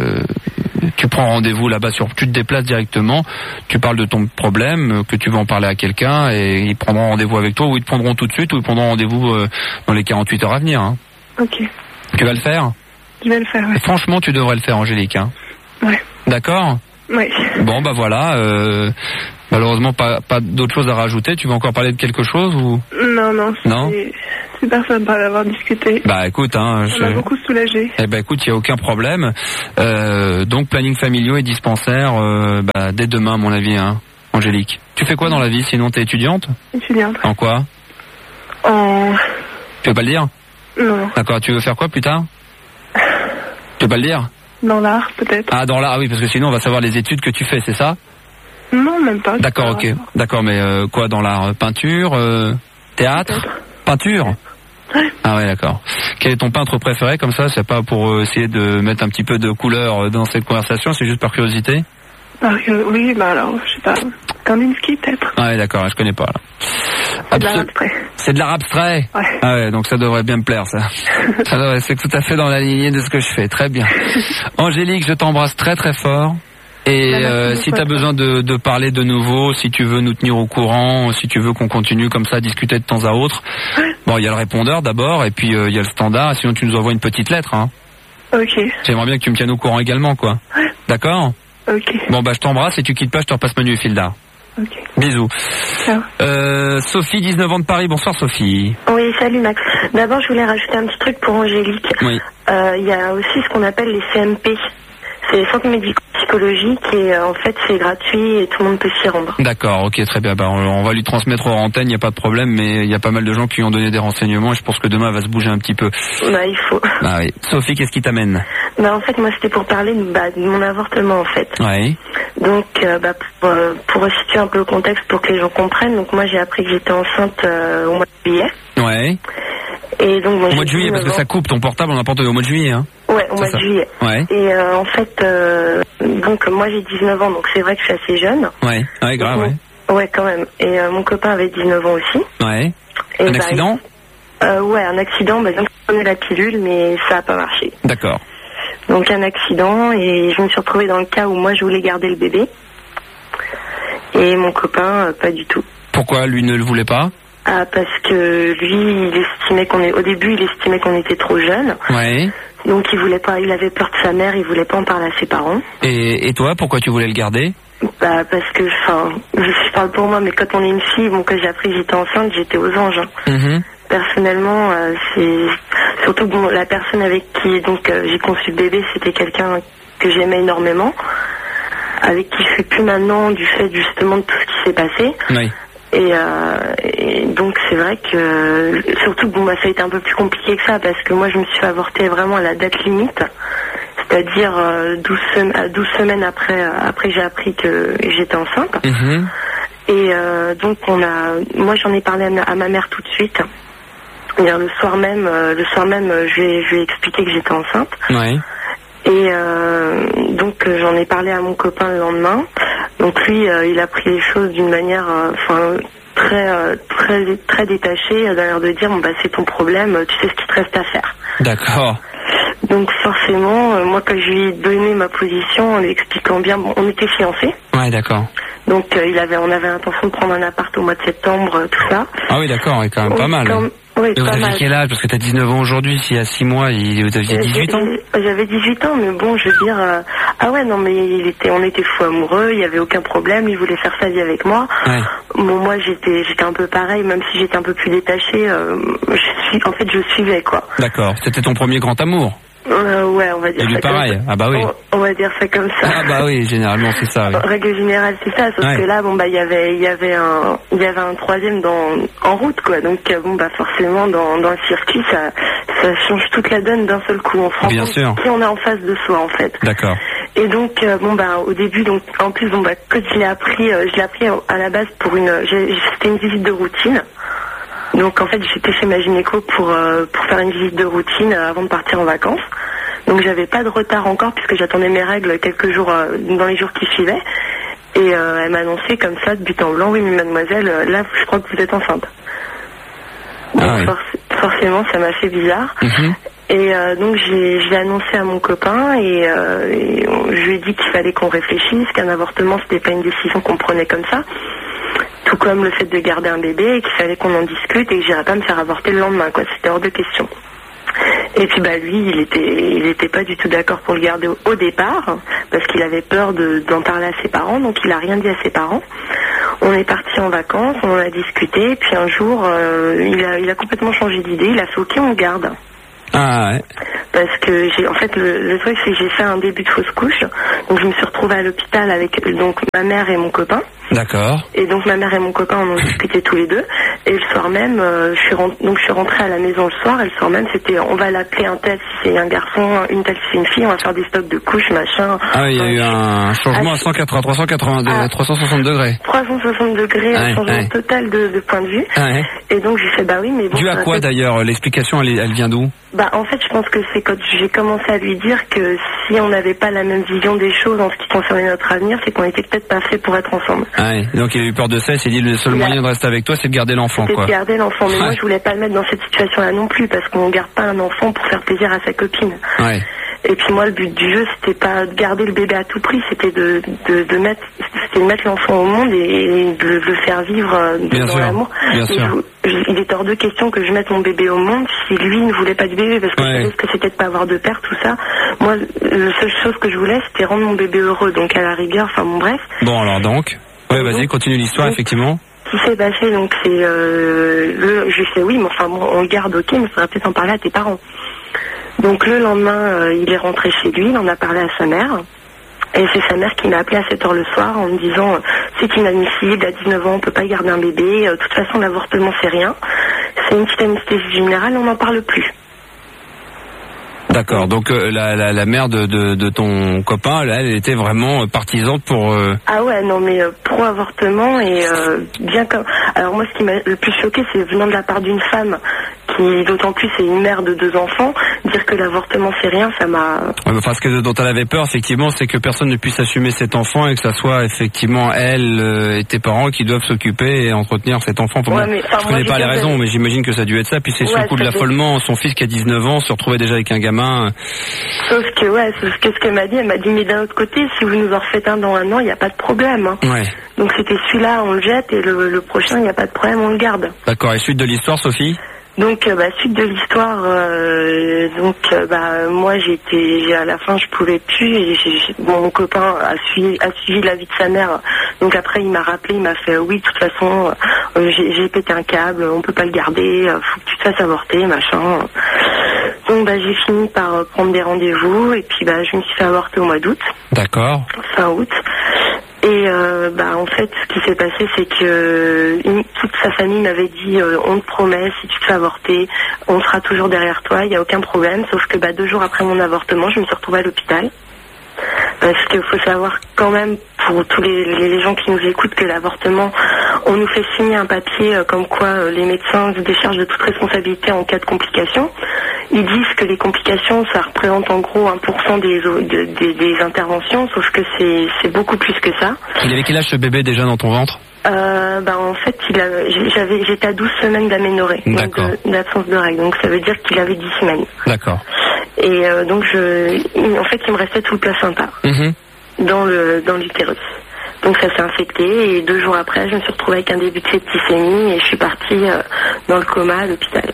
tu prends rendez-vous là-bas, tu te déplaces directement, tu parles de ton problème, que tu veux en parler à quelqu'un, et ils prendront rendez-vous avec toi, ou ils te prendront tout de suite, ou ils prendront rendez-vous dans les 48 heures à venir. Hein. Ok. Tu vas le faire ? Je vais le faire, ouais. Franchement, tu devrais le faire, Angélique. Hein. Ouais. D'accord ? Ouais. Bon, bah voilà. Malheureusement, pas d'autre chose à rajouter. Tu veux encore parler de quelque chose ou ? Non. Non. C'est personne pas d'avoir discuté. Bah écoute, hein, ça m'a beaucoup soulagé. Eh ben écoute, il y a aucun problème. Donc planning familiaux et dispensaires, dès demain, à mon avis, hein, Angélique. Tu fais quoi dans la vie? Sinon, t'es étudiante? Étudiante. En quoi? Tu veux pas le dire? Non. D'accord. Tu veux faire quoi plus tard? Tu veux pas le dire? Dans l'art, peut-être. Ah, dans l'art, oui, parce que sinon on va savoir les études que tu fais, c'est ça? Non, même pas. D'accord, ok. D'accord, mais quoi dans l'art? Peinture, théâtre, peinture? Ouais. Ah ouais, d'accord. Quel est ton peintre préféré comme ça? C'est pas pour essayer de mettre un petit peu de couleur dans cette conversation, c'est juste par curiosité? Oui, bah alors, je sais pas. Kandinsky, peut-être. Ah ouais, d'accord, je connais pas là. C'est de l'art abstrait. C'est de l'art abstrait? Ouais. Ah ouais, donc ça devrait bien me plaire, ça. C'est tout à fait dans la lignée de ce que je fais. Très bien. Angélique, je t'embrasse très très fort. Et si tu as besoin de parler de nouveau, si tu veux nous tenir au courant, si tu veux qu'on continue comme ça à discuter de temps à autre, bon, il y a le répondeur d'abord, et puis il y a le standard, sinon tu nous envoies une petite lettre. Hein. Ok. J'aimerais bien que tu me tiennes au courant également, quoi. Ouais. D'accord? Ok. Bon, bah je t'embrasse et tu quittes pas, je te repasse Manu et Filda. Ok. Bisous. Ciao. Sophie, 19 ans de Paris. Bonsoir Sophie. Oui, salut Max. D'abord, je voulais rajouter un petit truc pour Angélique. Oui. Il y a aussi ce qu'on appelle les CMP. C'est les centres médico-psychologiques et en fait c'est gratuit et tout le monde peut s'y rendre. D'accord, ok, très bien. Bah, on va lui transmettre hors antenne, il n'y a pas de problème, mais il y a pas mal de gens qui lui ont donné des renseignements et je pense que demain elle va se bouger un petit peu. Bah il faut. Ah oui. Sophie, qu'est-ce qui t'amène? Bah en fait moi c'était pour parler de mon avortement en fait. Ouais. Donc pour resituer un peu le contexte pour que les gens comprennent, donc moi j'ai appris que j'étais enceinte au mois de juillet. Ouais. Et donc, au mois de juillet, parce que ça coupe ton portable, on n'a pas entendu au mois de juillet, hein. Ouais, au mois de juillet. Ouais. Et en fait, donc moi j'ai 19 ans, donc c'est vrai que je suis assez jeune. Ouais, ouais, grave, ouais. Ouais, quand même. Et mon copain avait 19 ans aussi. Ouais. Et un accident? Ouais, un accident, donc je prenais la pilule, mais ça n'a pas marché. D'accord. Donc un accident, et je me suis retrouvée dans le cas où moi je voulais garder le bébé. Et mon copain, pas du tout. Pourquoi lui ne le voulait pas? Ah, parce que lui, au début, il estimait qu'on était trop jeunes. Ouais. Donc il voulait pas, il avait peur de sa mère, il voulait pas en parler à ses parents. Et toi, pourquoi tu voulais le garder? Bah parce que, je parle pour moi, mais quand on est une fille, bon, quand j'ai appris que j'étais enceinte, j'étais aux anges. Hein. Personnellement, c'est surtout bon, la personne avec qui j'ai conçu le bébé, c'était quelqu'un que j'aimais énormément, avec qui je suis plus maintenant du fait justement de tout ce qui s'est passé. Oui. Et donc c'est vrai que surtout ça a été un peu plus compliqué que ça parce que moi je me suis fait avorter vraiment à la date limite, c'est-à-dire 12 semaines après j'ai appris que j'étais enceinte. Et donc moi j'en ai parlé à ma mère tout de suite. Le soir même je lui ai expliqué que j'étais enceinte. Ouais. Et donc j'en ai parlé à mon copain le lendemain. Donc lui, il a pris les choses d'une manière, très détachée, d'un l'air de dire c'est ton problème, tu sais ce qu'il te reste à faire. D'accord. Donc forcément, moi quand je lui ai donné ma position en lui expliquant bien, on était fiancés. Ouais, d'accord. Donc on avait l'intention de prendre un appart au mois de septembre, tout ça. Ah oui, d'accord, ouais, quand même pas mal. Oui, et vous aviez quel âge? Parce que t'as 19 ans aujourd'hui, s'il y a 6 mois, vous aviez 18 ans? J'avais 18 ans, mais bon, je veux dire... ah ouais, non, mais on était fous amoureux, il n'y avait aucun problème, il voulait faire sa vie avec moi. Ouais. Bon, moi, j'étais un peu pareil, même si j'étais un peu plus détachée, je suivais, quoi. D'accord, c'était ton premier grand amour? Ouais, on va dire ça. Et lui pareil? Ah bah oui. On va dire ça comme ça. Ah bah oui, généralement c'est ça. Oui. En règle générale, c'est ça, sauf que là, il y avait un troisième en route, quoi. Donc forcément, dans le circuit, ça change toute la donne d'un seul coup. On se rend compte qui on a en face de soi, en fait. D'accord. Et donc, au début, en plus, quand je l'ai appris à la base c'était une visite de routine. Donc en fait j'étais chez ma gynéco pour faire une visite de routine avant de partir en vacances. Donc j'avais pas de retard encore puisque j'attendais mes règles quelques jours dans les jours qui suivaient. Et elle m'a annoncé comme ça, de but en blanc, oui, mais mademoiselle, là, je crois que vous êtes enceinte. Donc, forcément, ça m'a fait bizarre. Et donc, je l'ai annoncé à mon copain et je lui ai dit qu'il fallait qu'on réfléchisse, qu'un avortement, c'était pas une décision qu'on prenait comme ça. Tout comme le fait de garder un bébé et qu'il fallait qu'on en discute et que j'irais pas me faire avorter le lendemain, quoi. C'était hors de question. Et puis lui, il était pas du tout d'accord pour le garder au départ, parce qu'il avait peur d'en parler à ses parents, donc il a rien dit à ses parents. On est parti en vacances, on en a discuté, et puis un jour, il a complètement changé d'idée, il a fait OK, on garde. Ah ouais. Parce que le truc c'est que j'ai fait un début de fausse couche, donc je me suis retrouvée à l'hôpital avec donc ma mère et mon copain. D'accord. Et donc ma mère et mon copain en ont discuté tous les deux. Et le soir même, je suis rentrée à la maison le soir. Et le soir même, c'était on va l'appeler un tel si c'est un garçon, une telle si c'est une fille. On va faire des stocks de couches, machin. Ah, il y a eu un changement à 360 degrés. 360 degrés, un changement total de point de vue. Ouais. Et donc j'ai fait bah oui, mais bon. Dû à quoi d'ailleurs? L'explication, elle vient d'où? Bah en fait, je pense que c'est quand j'ai commencé à lui dire que si on n'avait pas la même vision des choses en ce qui concernait notre avenir, c'est qu'on était peut-être pas fait pour être ensemble. Ah ouais. Donc il a eu peur de ça, il s'est dit le seul moyen de rester avec toi, c'est de garder l'enfant, quoi. C'est de garder l'enfant, mais moi je voulais pas le mettre dans cette situation-là non plus, parce qu'on garde pas un enfant pour faire plaisir à sa copine. Ouais. Et puis moi, le but du jeu, c'était pas de garder le bébé à tout prix, c'était de mettre l'enfant au monde et de le faire vivre dans l'amour. Bien sûr. Il est hors de question que je mette mon bébé au monde si lui ne voulait pas de bébé, parce que je savais que c'était de pas avoir de père, tout ça. Moi, la seule chose que je voulais, c'était rendre mon bébé heureux, donc à la rigueur, enfin bon bref. Bon alors donc, ouais, vas-y, continue l'histoire, effectivement. Ce qui s'est passé, donc c'est je sais oui, mais enfin bon, on le garde, ok, mais il faudrait peut-être en parler à tes parents. Donc le lendemain, il est rentré chez lui, il en a parlé à sa mère. Et c'est sa mère qui m'a appelé à 7h le soir en me disant c'est inadmissible, à 19 ans on peut pas garder un bébé, de toute façon l'avortement c'est rien. C'est une petite anesthésie générale, on n'en parle plus. D'accord, donc la mère de ton copain, là, elle était vraiment partisane pour... Ah ouais, non mais pro-avortement et bien comme... Alors moi ce qui m'a le plus choqué, c'est venant de la part d'une femme qui, d'autant plus, est une mère de 2 enfants, dire que l'avortement c'est rien, ça m'a... Enfin, ce dont elle avait peur, effectivement, c'est que personne ne puisse assumer cet enfant et que ça soit effectivement elle et tes parents qui doivent s'occuper et entretenir cet enfant. Pour moi, je connais pas les raisons, mais j'imagine que ça a dû être ça. Puis c'est sur le coup de l'affolement, son fils qui a 19 ans se retrouvait déjà avec un gamin. Sauf que ce qu'elle m'a dit, mais d'un autre côté, si vous nous en refaites un dans 1 an, il n'y a pas de problème. Hein. Ouais. Donc c'était celui-là, on le jette et le prochain, il n'y a pas de problème, on le garde. D'accord, et suite de l'histoire, Sophie ? Donc suite de l'histoire, moi j'étais à la fin je pouvais plus et mon copain a suivi l'avis de sa mère. Donc après il m'a rappelé, il m'a fait oui de toute façon j'ai pété un câble, on peut pas le garder, faut que tu te fasses avorter machin. Donc j'ai fini par prendre des rendez-vous et puis je me suis fait avorter au mois d'août. D'accord. Fin août. Et en fait, ce qui s'est passé, c'est que toute sa famille m'avait dit on te promet, si tu te fais avorter, on sera toujours derrière toi, il n'y a aucun problème. Sauf que 2 jours après mon avortement, je me suis retrouvée à l'hôpital. Parce qu'il faut savoir quand même, pour tous les gens qui nous écoutent, que l'avortement, on nous fait signer un papier comme quoi les médecins se déchargent de toute responsabilité en cas de complications. Ils disent que les complications, ça représente en gros 1% des interventions, sauf que c'est beaucoup plus que ça. Il avait quel âge ce bébé déjà dans ton ventre ? En fait, j'étais à 12 semaines d'aménorrhée, donc d'absence de règles, donc ça veut dire qu'il avait 10 semaines. D'accord. Et donc en fait, il me restait tout le placenta dans l'utérus. Donc ça s'est infecté et 2 jours après, je me suis retrouvée avec un début de septicémie et je suis partie dans le coma à l'hôpital.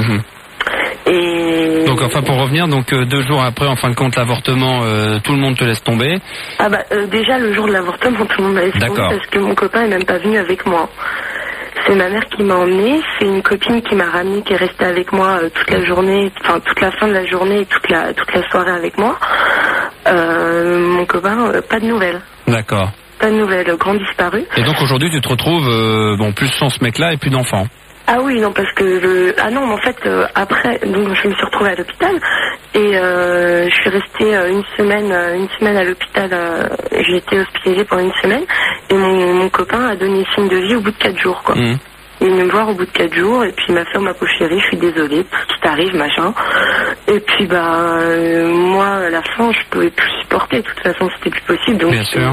Et... Donc enfin pour revenir, 2 jours après, en fin de compte, l'avortement, tout le monde te laisse tomber. Déjà le jour de l'avortement, tout le monde me laisse tomber parce que mon copain est même pas venu avec moi. C'est ma mère qui m'a emmenée, c'est une copine qui m'a ramenée, qui est restée avec moi toute la journée, enfin toute la fin de la journée et toute la soirée avec moi. Mon copain, pas de nouvelles. D'accord. Pas de nouvelles, grand disparu. Et donc aujourd'hui tu te retrouves plus sans ce mec-là et plus d'enfants. Ah oui, non, parce que en fait, après, donc je me suis retrouvée à l'hôpital et je suis restée une semaine à l'hôpital. J'ai été hospitalisée pendant 1 semaine et mon copain a donné signe de vie au bout de 4 jours, quoi. Il est venu me voir au bout de 4 jours et puis il m'a fait ma pauvre chérie, je suis désolée, tout ce qui t'arrive, machin. Et puis moi, à la fin, je pouvais plus supporter. De toute façon, c'était plus possible. Donc, bien sûr.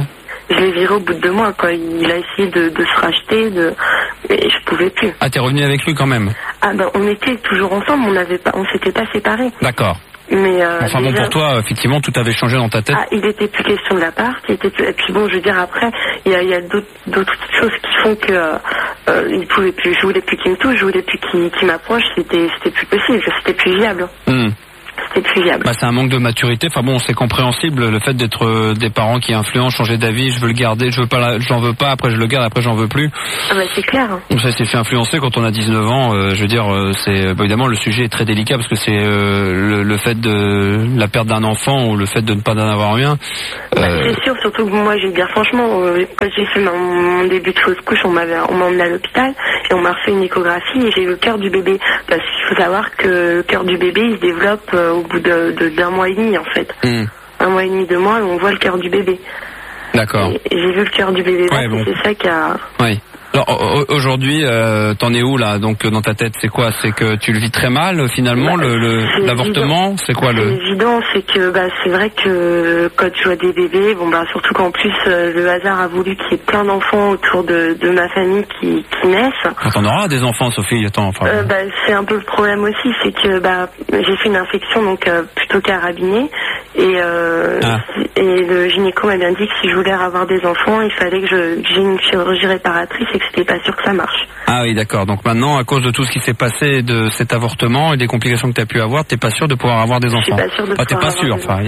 je l'ai viré au bout de 2 mois, quoi. Il a essayé de se racheter, et je pouvais plus. Ah, t'es revenu avec lui quand même? Ah ben, on était toujours ensemble, on s'était pas séparés. D'accord. Mais enfin bon, pour toi, effectivement, tout avait changé dans ta tête. Ah, il était plus question de l'appart, et puis bon, je veux dire, après, il y a d'autres choses qui font que il pouvait plus, je voulais plus qu'il me touche, je voulais plus qu'il m'approche, c'était plus possible, c'était plus viable. C'était plus viable. Bah, c'est un manque de maturité. Enfin bon, c'est compréhensible le fait d'être des parents qui influencent, changer d'avis. Je veux le garder, je veux pas, j'en veux pas. Après je le garde, après j'en veux plus. Ah bah c'est clair. Ça s'est fait influencer quand on a 19 ans. Je veux dire, c'est évidemment le sujet est très délicat parce que c'est le fait de la perte d'un enfant ou le fait de ne pas en avoir un. C'est sûr, surtout que moi, je vais dire franchement, quand j'ai fait mon début de fausse couche, on m'a emmené à l'hôpital et on m'a refait une échographie et j'ai eu le cœur du bébé. Parce qu'il faut savoir que le cœur du bébé, il se développe au bout d'un mois et demi en fait. 1 mois et demi, 2 mois, et on voit le cœur du bébé. D'accord. Et j'ai vu le cœur du bébé là, bon. C'est ça qui a... Oui. Alors aujourd'hui, t'en es où là? Donc dans ta tête, c'est quoi? C'est que tu le vis très mal finalement, l'avortement. C'est quoi le? C'est évident, c'est que c'est vrai que quand tu vois des bébés, surtout qu'en plus le hasard a voulu qu'il y ait plein d'enfants autour de ma famille qui naissent. T'en auras des enfants, Sophie. Attends. C'est un peu le problème aussi, c'est que j'ai fait une infection donc plutôt carabinée et le gynéco m'a bien dit que si je voulais avoir des enfants, il fallait que j'ai une chirurgie réparatrice et que c'était pas sûr que ça marche. Ah oui, d'accord. Donc maintenant, à cause de tout ce qui s'est passé de cet avortement et des complications que tu as pu avoir, t'es pas sûr de pouvoir avoir des enfants? Je suis pas sûr de pouvoir t'es pas sûr. Enfin,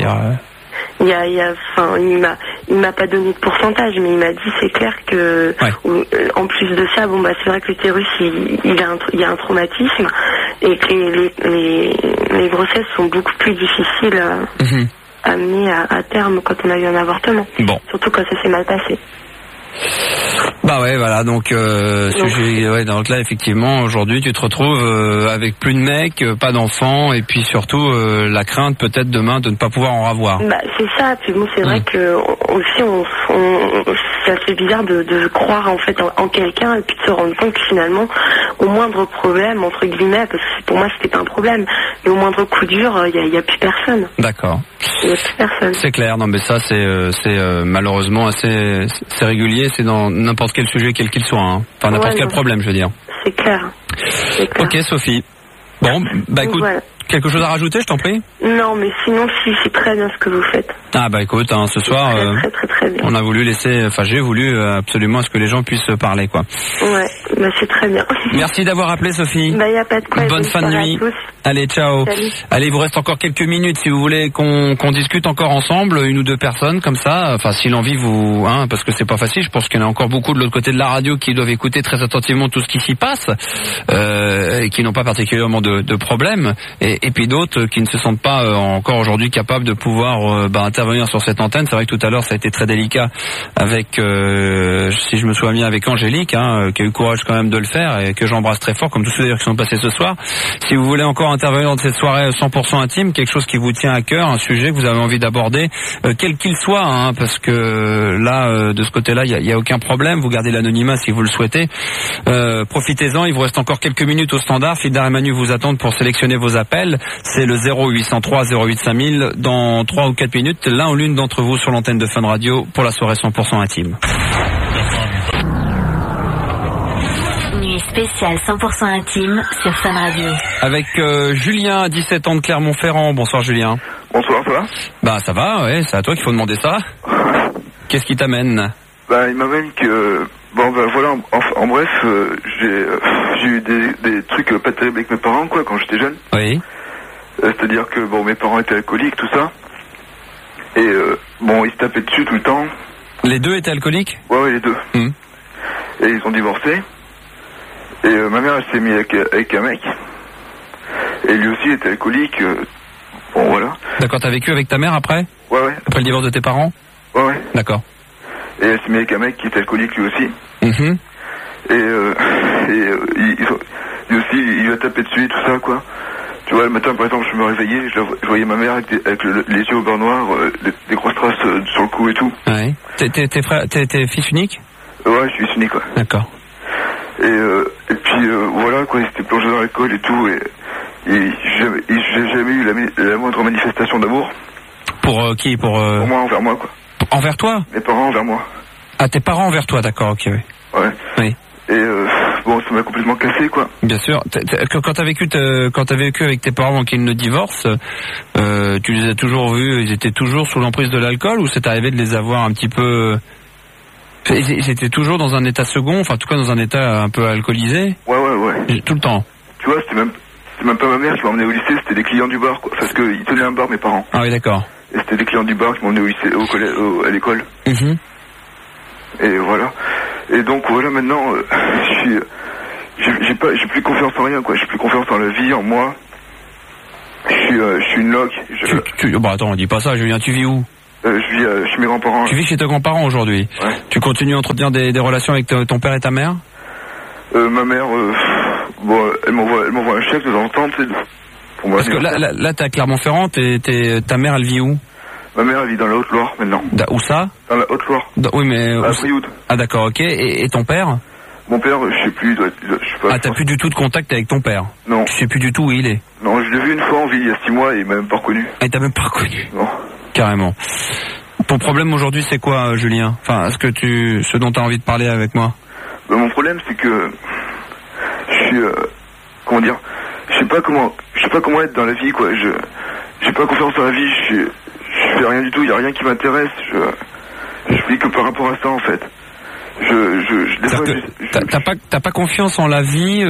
il m'a pas donné de pourcentage, mais il m'a dit c'est clair que en plus de ça, c'est vrai que l'utérus il y a un traumatisme et que les grossesses sont beaucoup plus difficiles à mener à terme quand on a eu un avortement. Bon. Surtout quand ça s'est mal passé. Voilà, donc donc là effectivement aujourd'hui tu te retrouves avec plus de mecs, pas d'enfants et puis surtout la crainte peut-être demain de ne pas pouvoir en avoir. C'est ça, puis bon c'est vrai que aussi ça fait bizarre de croire en fait en quelqu'un et puis de se rendre compte que finalement au moindre problème entre guillemets, parce que pour moi c'était pas un problème, mais au moindre coup dur il y a plus personne. D'accord. Il y a plus personne. C'est clair, non mais ça c'est malheureusement assez c'est régulier, c'est dans n'importe quel sujet quel qu'il soit, hein. Enfin n'importe quel problème je veux dire. C'est clair. Ok Sophie. Bon, écoute, quelque chose à rajouter, je t'en prie? Non, mais sinon, c'est très bien ce que vous faites. Ah écoute, ce soir, très bien. on a voulu j'ai voulu absolument à ce que les gens puissent parler, quoi. Ouais, c'est très bien. Merci d'avoir appelé, Sophie. Y a pas de quoi. Bonne fin de nuit. Allez, ciao. Salut. Allez, il vous reste encore quelques minutes si vous voulez qu'on discute encore ensemble, 1 ou 2 personnes comme ça. Enfin, si l'envie vous, parce que c'est pas facile. Je pense qu'il y en a encore beaucoup de l'autre côté de la radio qui doivent écouter très attentivement tout ce qui s'y passe, et qui n'ont pas particulièrement de problèmes, et puis d'autres qui ne se sentent pas encore aujourd'hui capables de pouvoir intervenir sur cette antenne. C'est vrai que tout à l'heure ça a été très délicat avec, si je me souviens bien, avec Angélique, qui a eu le courage quand même de le faire et que j'embrasse très fort, comme tous ceux d'ailleurs qui sont passés ce soir. Si vous voulez encore intervenir dans cette soirée 100% intime, quelque chose qui vous tient à cœur, un sujet que vous avez envie d'aborder, quel qu'il soit, parce que là, de ce côté-là, il y a aucun problème. Vous gardez l'anonymat si vous le souhaitez. Profitez-en. Il vous reste encore quelques minutes au standard. Fidar et Manu vous attendent pour sélectionner vos appels. C'est le 0803 08 5000. Dans 3 ou 4 minutes, l'un ou l'une d'entre vous sur l'antenne de Fun Radio pour la soirée 100% intime. Nuit spéciale 100% intime sur Fun Radio. Avec Julien, 17 ans de Clermont-Ferrand. Bonsoir Julien. Bonsoir, ça va? Ça va, ouais, c'est à toi qu'il faut demander ça. Qu'est-ce qui t'amène? Il m'amène que... voilà, en bref, j'ai eu des trucs pas terribles avec mes parents, quoi, quand j'étais jeune. Oui. C'est-à-dire que, mes parents étaient alcooliques, tout ça. Et, ils se tapaient dessus tout le temps. Les deux étaient alcooliques? Ouais, les deux. Et ils ont divorcé. Et ma mère, elle s'est mise avec un mec. Et lui aussi était alcoolique. Voilà. D'accord, t'as vécu avec ta mère après? Ouais. Après le divorce de tes parents? Ouais. D'accord. Et elle s'est mise avec un mec qui était alcoolique lui aussi. Et lui aussi, il lui a tapé dessus et tout ça, quoi. Tu vois, le matin, par exemple, je me réveillais, je voyais ma mère avec les yeux au beurre noir, des grosses traces sur le cou et tout. Ouais. T'es fils unique? Ouais, je suis fils unique, ouais. D'accord. Et puis, voilà, quoi, il s'était plongé dans l'alcool et tout, et j'ai jamais eu la moindre manifestation d'amour. Pour qui? Pour moi, envers moi, quoi. Envers toi? Mes parents envers moi. Ah, tes parents envers toi, d'accord, ok, oui. Ouais. Oui. Et bon, ça m'a complètement cassé, quoi. Bien sûr. Quand t'as vécu avec tes parents avant qu'ils ne divorcent, tu les as toujours vus, ils étaient toujours sous l'emprise de l'alcool, ou c'est arrivé de les avoir un petit peu... Ils étaient toujours dans un état second, enfin en tout cas dans un état un peu alcoolisé? Ouais. Tout le temps? Tu vois, c'était même pas ma mère qui m'a emmené au lycée, c'était des clients du bar, quoi. Parce qu'ils tenaient un bar, mes parents. Ah oui, d'accord. Et c'était des clients du bar qui m'ont emmené au lycée, à l'école. Mm-hmm. Et voilà. Et donc voilà, maintenant, j'ai plus confiance en rien, quoi. J'ai plus confiance en la vie, en moi. Je suis une loque. Bah attends, dis pas ça, Julien, tu vis où? Je vis chez mes grands-parents. Tu vis chez tes grands-parents aujourd'hui? Ouais. Tu continues à entretenir des relations avec ton père et ta mère? Ma mère, bon, elle m'envoie un chèque de temps en temps, tu sais, pour moi. Parce que là t'es à Clermont-Ferrand, ta mère elle vit où? Ma mère elle vit dans la Haute-Loire maintenant. Où ça? Dans la Haute-Loire. Oui, mais... À Brioude. Ah d'accord, ok. Et ton père? Mon père, je sais plus, je sais pas. Ah, t'as plus du tout de contact avec ton père? Non. Tu sais plus du tout où il est? Non, je l'ai vu une fois en ville il y a 6 mois et il m'a même pas reconnu. Ah, il t'a même pas reconnu? Non. Carrément. Ton problème aujourd'hui c'est quoi, Julien? Enfin, ce dont t'as envie de parler avec moi? Mon problème c'est que je suis, comment dire, je sais pas comment être dans la vie, quoi. J'ai pas confiance en la vie, je fais rien du tout, il y a rien qui m'intéresse, je vis que par rapport à ça en fait. T'as pas confiance en la vie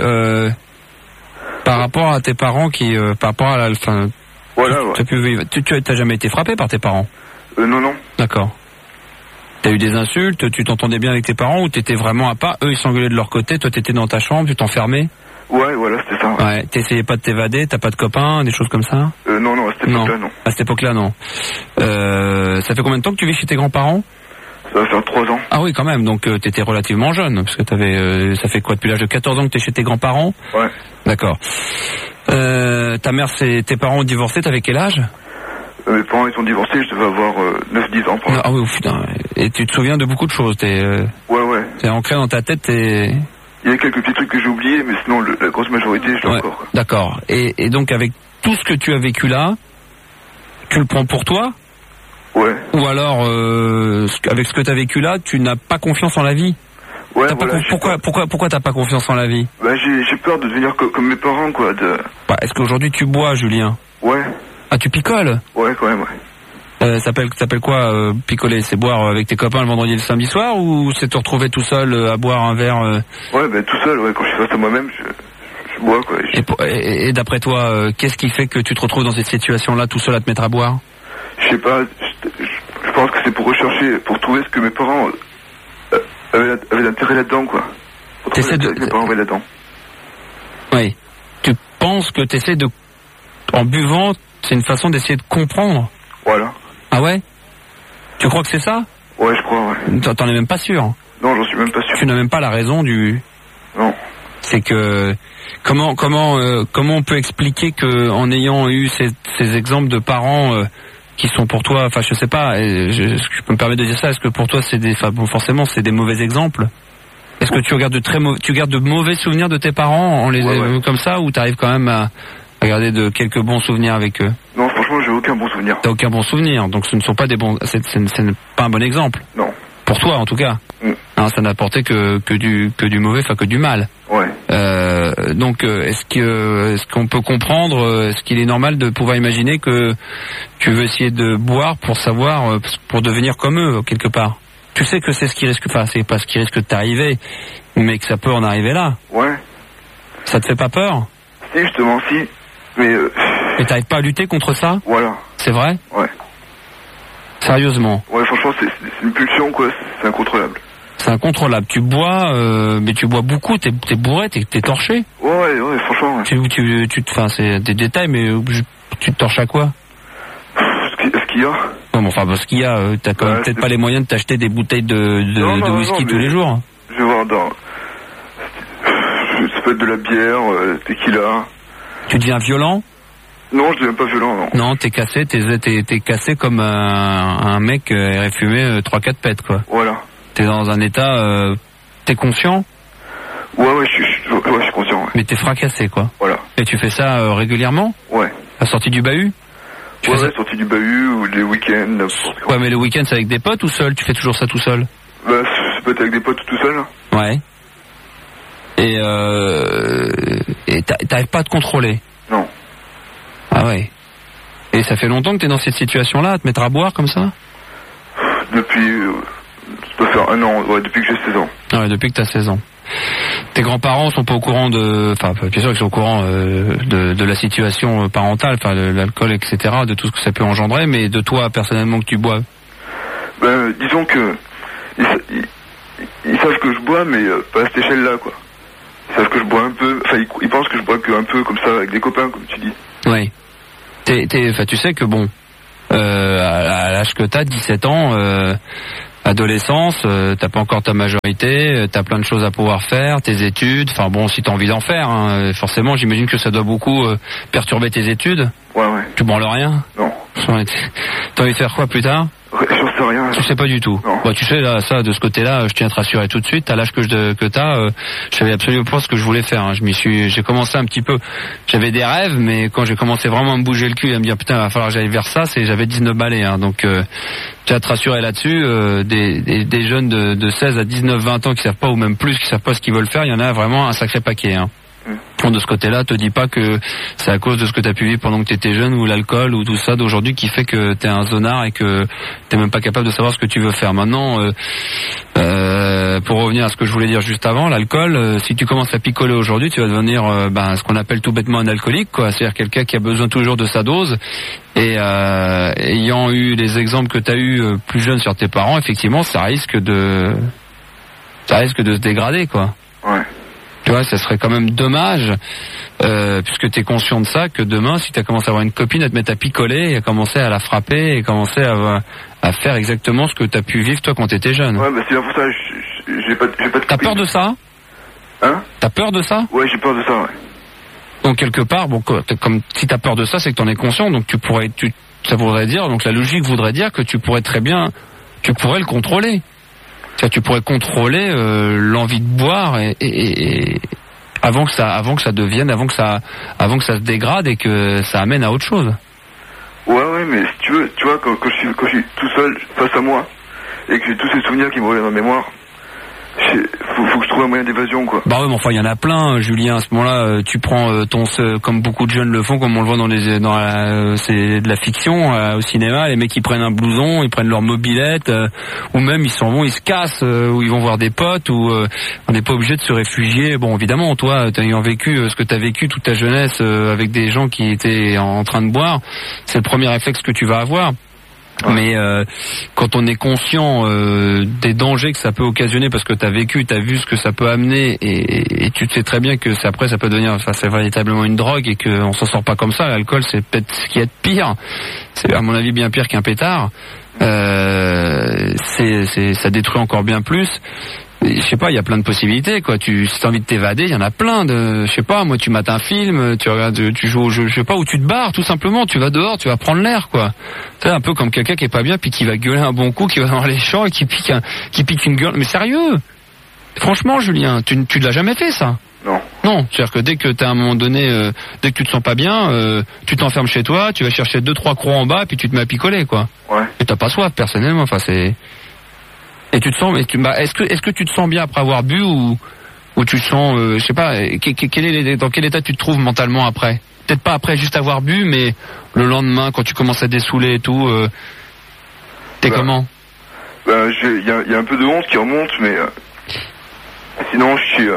par rapport à tes parents qui par rapport à la fin. Voilà. Tu t'as jamais été frappé par tes parents? Non. D'accord. T'as eu des insultes, tu t'entendais bien avec tes parents ou t'étais vraiment à part? Eux ils s'engueulaient de leur côté, toi t'étais dans ta chambre, tu t'enfermais? Ouais, voilà, c'était ça. Ouais, t'essayais pas de t'évader, t'as pas de copains, des choses comme ça? Non, à cette époque-là, non. À cette époque-là, non. Ça fait combien de temps que tu vis chez tes grands-parents? Ça va faire 3 ans. Ah oui, quand même, donc t'étais relativement jeune, parce que ça fait quoi, depuis l'âge de 14 ans que t'es chez tes grands-parents? Ouais. D'accord. Ta mère, tes parents ont divorcé, t'avais quel âge? Mes parents, ils ont divorcé, je devais avoir 9-10 ans. Ah oui, putain. Et tu te souviens de beaucoup de choses, Ouais. T'es ancré dans ta tête, Il y a quelques petits trucs que j'ai oubliés, mais sinon, la grosse majorité, je l'ai encore. Quoi. D'accord. Et donc, avec tout ce que tu as vécu là, tu le prends pour toi? Ouais. Ou alors, avec ce que tu as vécu là, tu n'as pas confiance en la vie? Ouais, voilà, pourquoi t'as pas confiance en la vie? Bah, j'ai peur de devenir comme mes parents, quoi. Bah, est-ce qu'aujourd'hui tu bois, Julien? Ouais. Ah, tu picoles? Ouais, quand même, ouais. Ça s'appelle quoi, picoler? C'est boire avec tes copains le vendredi et le samedi soir, ou c'est te retrouver tout seul à boire un verre? Ouais, ben tout seul, ouais. Quand je suis face à moi-même, je bois, quoi. Et d'après toi, qu'est-ce qui fait que tu te retrouves dans cette situation-là, tout seul à te mettre à boire? Je sais pas. Je pense que c'est pour rechercher, pour trouver ce que mes parents avaient d'intérêt là-dedans, quoi. Mes parents avaient là-dedans. Oui. Tu penses que t'essaies de, en buvant, c'est une façon d'essayer de comprendre? Voilà. Ah ouais? Tu crois que c'est ça? Ouais, je crois, ouais. T'en es même pas sûr? Non, j'en suis même pas sûr. Tu n'as même pas la raison du... Non. C'est que... Comment on peut expliquer que en ayant eu ces exemples de parents qui sont pour toi, enfin je sais pas, je peux me permettre de dire ça, est-ce que pour toi c'est forcément c'est des mauvais exemples? Est-ce que tu gardes de mauvais souvenirs de tes parents comme ça, ou t'arrives quand même à garder de quelques bons souvenirs avec eux? Non, franchement, j'ai aucun bon souvenir. T'as aucun bon souvenir, donc ce ne sont pas des bons, ce n'est pas un bon exemple. Non. Pour toi, en tout cas. Hein, ça n'a apporté que du mauvais, enfin que du mal. Ouais. Donc, est-ce qu'on peut comprendre, est-ce qu'il est normal de pouvoir imaginer que tu veux essayer de boire pour savoir, pour devenir comme eux, quelque part? Tu sais que c'est ce qui risque, enfin, c'est pas ce qui risque de t'arriver, mais que ça peut en arriver là. Ouais. Ça te fait pas peur? Si, justement, si. Mais et t'arrives pas à lutter contre ça? Voilà. C'est vrai? Ouais. Sérieusement? Ouais, franchement, c'est une pulsion, quoi. C'est incontrôlable. C'est incontrôlable. Tu bois, mais tu bois beaucoup. T'es bourré, t'es torché. Ouais, franchement. Ouais. Enfin, c'est des détails, mais tu te torches à quoi? Ce qu'il y a. Non, mais enfin, ce qu'il y a, t'as quand même peut-être pas les moyens de t'acheter des bouteilles de whisky tous les jours. Je vais voir dans. Ça peut être de la bière, tequila. Tu deviens violent? Non, je deviens pas violent, non. Non, t'es cassé, t'es cassé comme un mec qui aurait fumé 3-4 pètes, quoi. Voilà. T'es dans un état... t'es conscient? Ouais, je suis conscient, ouais. Mais t'es fracassé, quoi. Voilà. Et tu fais ça régulièrement? Ouais. À sortie du bahut? Ouais, sortie du bahut ou les week-ends, n'importe quoi. Ouais, mais le week-end, c'est avec des potes ou seul? Tu fais toujours ça tout seul? Bah, ça peut être avec des potes ou tout seul. Ouais. Et t'arrives pas à te contrôler? Non. Ah ouais. Et ça fait longtemps que t'es dans cette situation-là, à te mettre à boire comme ça? Depuis... ça doit faire 1 an, ouais, depuis que j'ai 16 ans. Ah ouais, depuis que t'as 16 ans. Tes grands-parents sont pas au courant de... Enfin, bien sûr qu'ils sont au courant de la situation parentale, enfin, de l'alcool, etc., de tout ce que ça peut engendrer, mais de toi, personnellement, que tu bois? Ben, disons que... Ils savent que je bois, mais pas à cette échelle-là, quoi. Ils savent que je bois un peu... Enfin, ils pensent que je bois que un peu, comme ça, avec des copains, comme tu dis. Oui. Enfin, tu sais que, bon, à l'âge que t'as, 17 ans... adolescence, t'as pas encore ta majorité, t'as plein de choses à pouvoir faire, tes études, enfin bon, si t'as envie d'en faire, hein, forcément, j'imagine que ça doit beaucoup perturber tes études. Ouais. Tu branles rien? Non. T'as envie de faire quoi plus tard? J'en sais rien. Tu sais pas du tout. Non. Bah, tu sais, là, ça, de ce côté-là, je tiens à te rassurer tout de suite. À l'âge que t'as, je savais absolument pas ce que je voulais faire. Hein. J'ai commencé un petit peu. J'avais des rêves, mais quand j'ai commencé vraiment à me bouger le cul et à me dire putain, il va falloir que j'aille vers ça, j'avais 19 balais. Hein. Donc, tiens à te rassurer là-dessus. Des jeunes de 16 à 19, 20 ans qui savent pas, ou même plus, qui savent pas ce qu'ils veulent faire, il y en a vraiment un sacré paquet. Hein. De ce côté-là, te dis pas que c'est à cause de ce que t'as pu vivre pendant que t'étais jeune, ou l'alcool, ou tout ça d'aujourd'hui qui fait que t'es un zonard et que t'es même pas capable de savoir ce que tu veux faire. Maintenant, pour revenir à ce que je voulais dire juste avant, l'alcool, si tu commences à picoler aujourd'hui, tu vas devenir ce qu'on appelle tout bêtement un alcoolique, quoi. C'est-à-dire quelqu'un qui a besoin toujours de sa dose. Et ayant eu les exemples que t'as eu plus jeune sur tes parents, effectivement, ça risque de se dégrader, quoi. Ouais. Tu vois, ça serait quand même dommage, puisque tu es conscient de ça, que demain, si tu as commencé à avoir une copine, à te mettre à picoler, et à commencer à la frapper, et commencer à faire exactement ce que tu as pu vivre toi quand tu étais jeune. Ouais, bah c'est bien pour ça, j'ai pas de copine. T'as peur de ça? Hein? T'as peur de ça? Ouais, j'ai peur de ça, ouais. Donc quelque part, bon, comme si t'as peur de ça, c'est que t'en es conscient, donc ça voudrait dire, donc la logique voudrait dire que tu pourrais le contrôler. Tu pourrais contrôler l'envie de boire et avant que ça devienne, avant que ça se dégrade et que ça amène à autre chose. Ouais, mais si tu veux, tu vois, quand je suis tout seul face à moi et que j'ai tous ces souvenirs qui me reviennent en mémoire, faut que je trouve un moyen d'évasion, quoi. Bah ouais, mais enfin il y en a plein, Julien. À ce moment-là, tu prends comme beaucoup de jeunes le font, comme on le voit c'est de la fiction au cinéma. Les mecs ils prennent un blouson, ils prennent leur mobilette, ou même ils s'en vont, ils se cassent, ou ils vont voir des potes, ou on n'est pas obligé de se réfugier. Bon, évidemment, toi, ayant vécu ce que t'as vécu toute ta jeunesse avec des gens qui étaient en train de boire, c'est le premier réflexe que tu vas avoir. Mais quand on est conscient des dangers que ça peut occasionner, parce que t'as vécu, t'as vu ce que ça peut amener, et tu sais très bien que après ça peut devenir, c'est véritablement une drogue et qu'on s'en sort pas comme ça. L'alcool, c'est peut-être ce qui est de pire. C'est à mon avis bien pire qu'un pétard. Ça détruit encore bien plus. Je sais pas, il y a plein de possibilités, quoi. Si t'as envie de t'évader, il y en a plein de, je sais pas, moi, tu mates un film, tu regardes, tu joues au jeu, je sais pas, où tu te barres, tout simplement, tu vas dehors, tu vas prendre l'air, quoi. C'est un peu comme quelqu'un qui est pas bien, puis qui va gueuler un bon coup, qui va dans les champs et qui pique une gueule. Mais sérieux? Franchement, Julien, tu l'as jamais fait, ça? Non, c'est-à-dire que dès que t'as à un moment donné, dès que tu te sens pas bien, tu t'enfermes chez toi, tu vas chercher 2-3 crocs en bas, puis tu te mets à picoler, quoi. Ouais. Et t'as pas soif, personnellement, enfin, c'est... Et tu te sens, est-ce que tu te sens bien après avoir bu, ou tu te sens, je sais pas, dans quel état tu te trouves mentalement après? Peut-être pas après juste avoir bu, mais le lendemain quand tu commences à dessouler et tout, t'es comment? Il y a un peu de honte qui remonte, mais sinon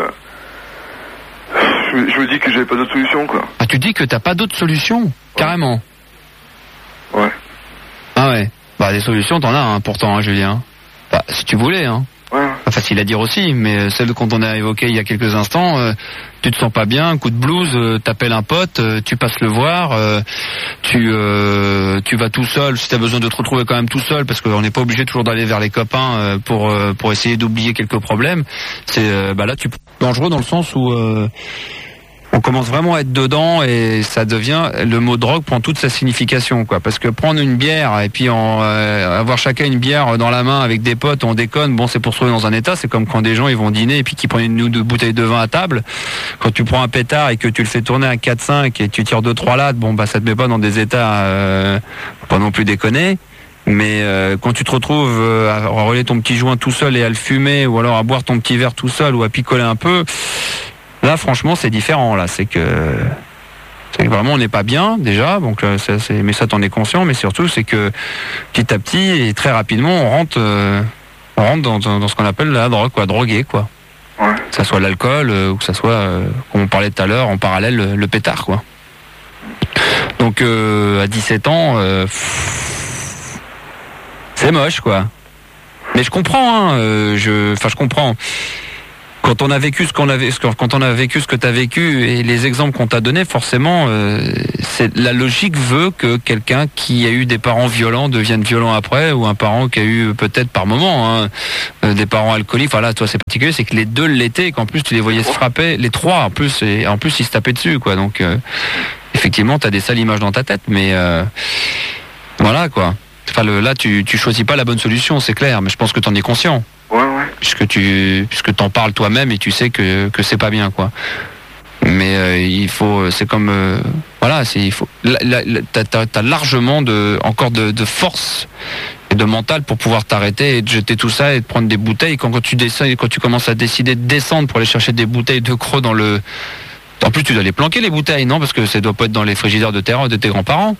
je me dis que j'avais pas d'autre solution, quoi. Ah, tu dis que t'as pas d'autre solution? Ouais. Carrément. Ouais. Ah ouais. Bah des solutions t'en as, hein, pourtant, hein, Julien. Bah, si tu voulais, hein. Ouais. Pas facile à dire aussi, mais celle qu'on t'en a évoquée il y a quelques instants, tu te sens pas bien, un coup de blues, t'appelles un pote, tu passes le voir, tu vas tout seul, si t'as besoin de te retrouver quand même tout seul, parce qu'on n'est pas obligé toujours d'aller vers les copains pour essayer d'oublier quelques problèmes. C'est là tu dangereux dans le sens où on commence vraiment à être dedans et ça devient, le mot drogue prend toute sa signification, quoi. Parce que prendre une bière et puis avoir chacun une bière dans la main avec des potes, on déconne, bon, c'est pour se trouver dans un état. C'est comme quand des gens ils vont dîner et puis qu'ils prennent une ou deux bouteilles de vin à table. Quand tu prends un pétard et que tu le fais tourner à 4-5 et tu tires 2-3 lattes, bon, bah ça te met pas dans des états pas non plus déconner. Mais quand tu te retrouves à relayer ton petit joint tout seul et à le fumer, ou alors à boire ton petit verre tout seul, ou à picoler un peu, là franchement c'est différent. Là, c'est que vraiment on n'est pas bien déjà. Donc mais ça t'en es conscient. Mais surtout c'est que petit à petit et très rapidement on rentre dans ce qu'on appelle la drogue, quoi, drogué, quoi. Ouais. Que ça soit l'alcool ou que ça soit, comme on parlait tout à l'heure, en parallèle le pétard, quoi. Donc à 17 ans, c'est moche, quoi. Mais je comprends, hein, je comprends. Quand on a vécu ce que tu as vécu et les exemples qu'on t'a donnés, forcément, la logique veut que quelqu'un qui a eu des parents violents devienne violent après, ou un parent qui a eu peut-être par moment des parents alcooliques. Voilà, toi c'est particulier, c'est que les deux l'étaient, et qu'en plus tu les voyais se frapper, les trois en plus, et en plus ils se tapaient dessus, quoi. Donc effectivement, tu as des sales images dans ta tête, mais voilà, quoi. Enfin, là, tu choisis pas la bonne solution, c'est clair, mais je pense que tu en es conscient. Ouais. Puisque t'en parles toi-même et tu sais que c'est pas bien, quoi. Mais il faut, c'est comme voilà, il faut. T'as largement encore de force et de mental pour pouvoir t'arrêter et de jeter tout ça et de prendre des bouteilles. Quand tu descends, quand tu commences à décider de descendre pour aller chercher des bouteilles de crocs dans le. En plus, tu dois les planquer, les bouteilles, non? Parce que ça doit pas être dans les frigidaires de tes grands-parents.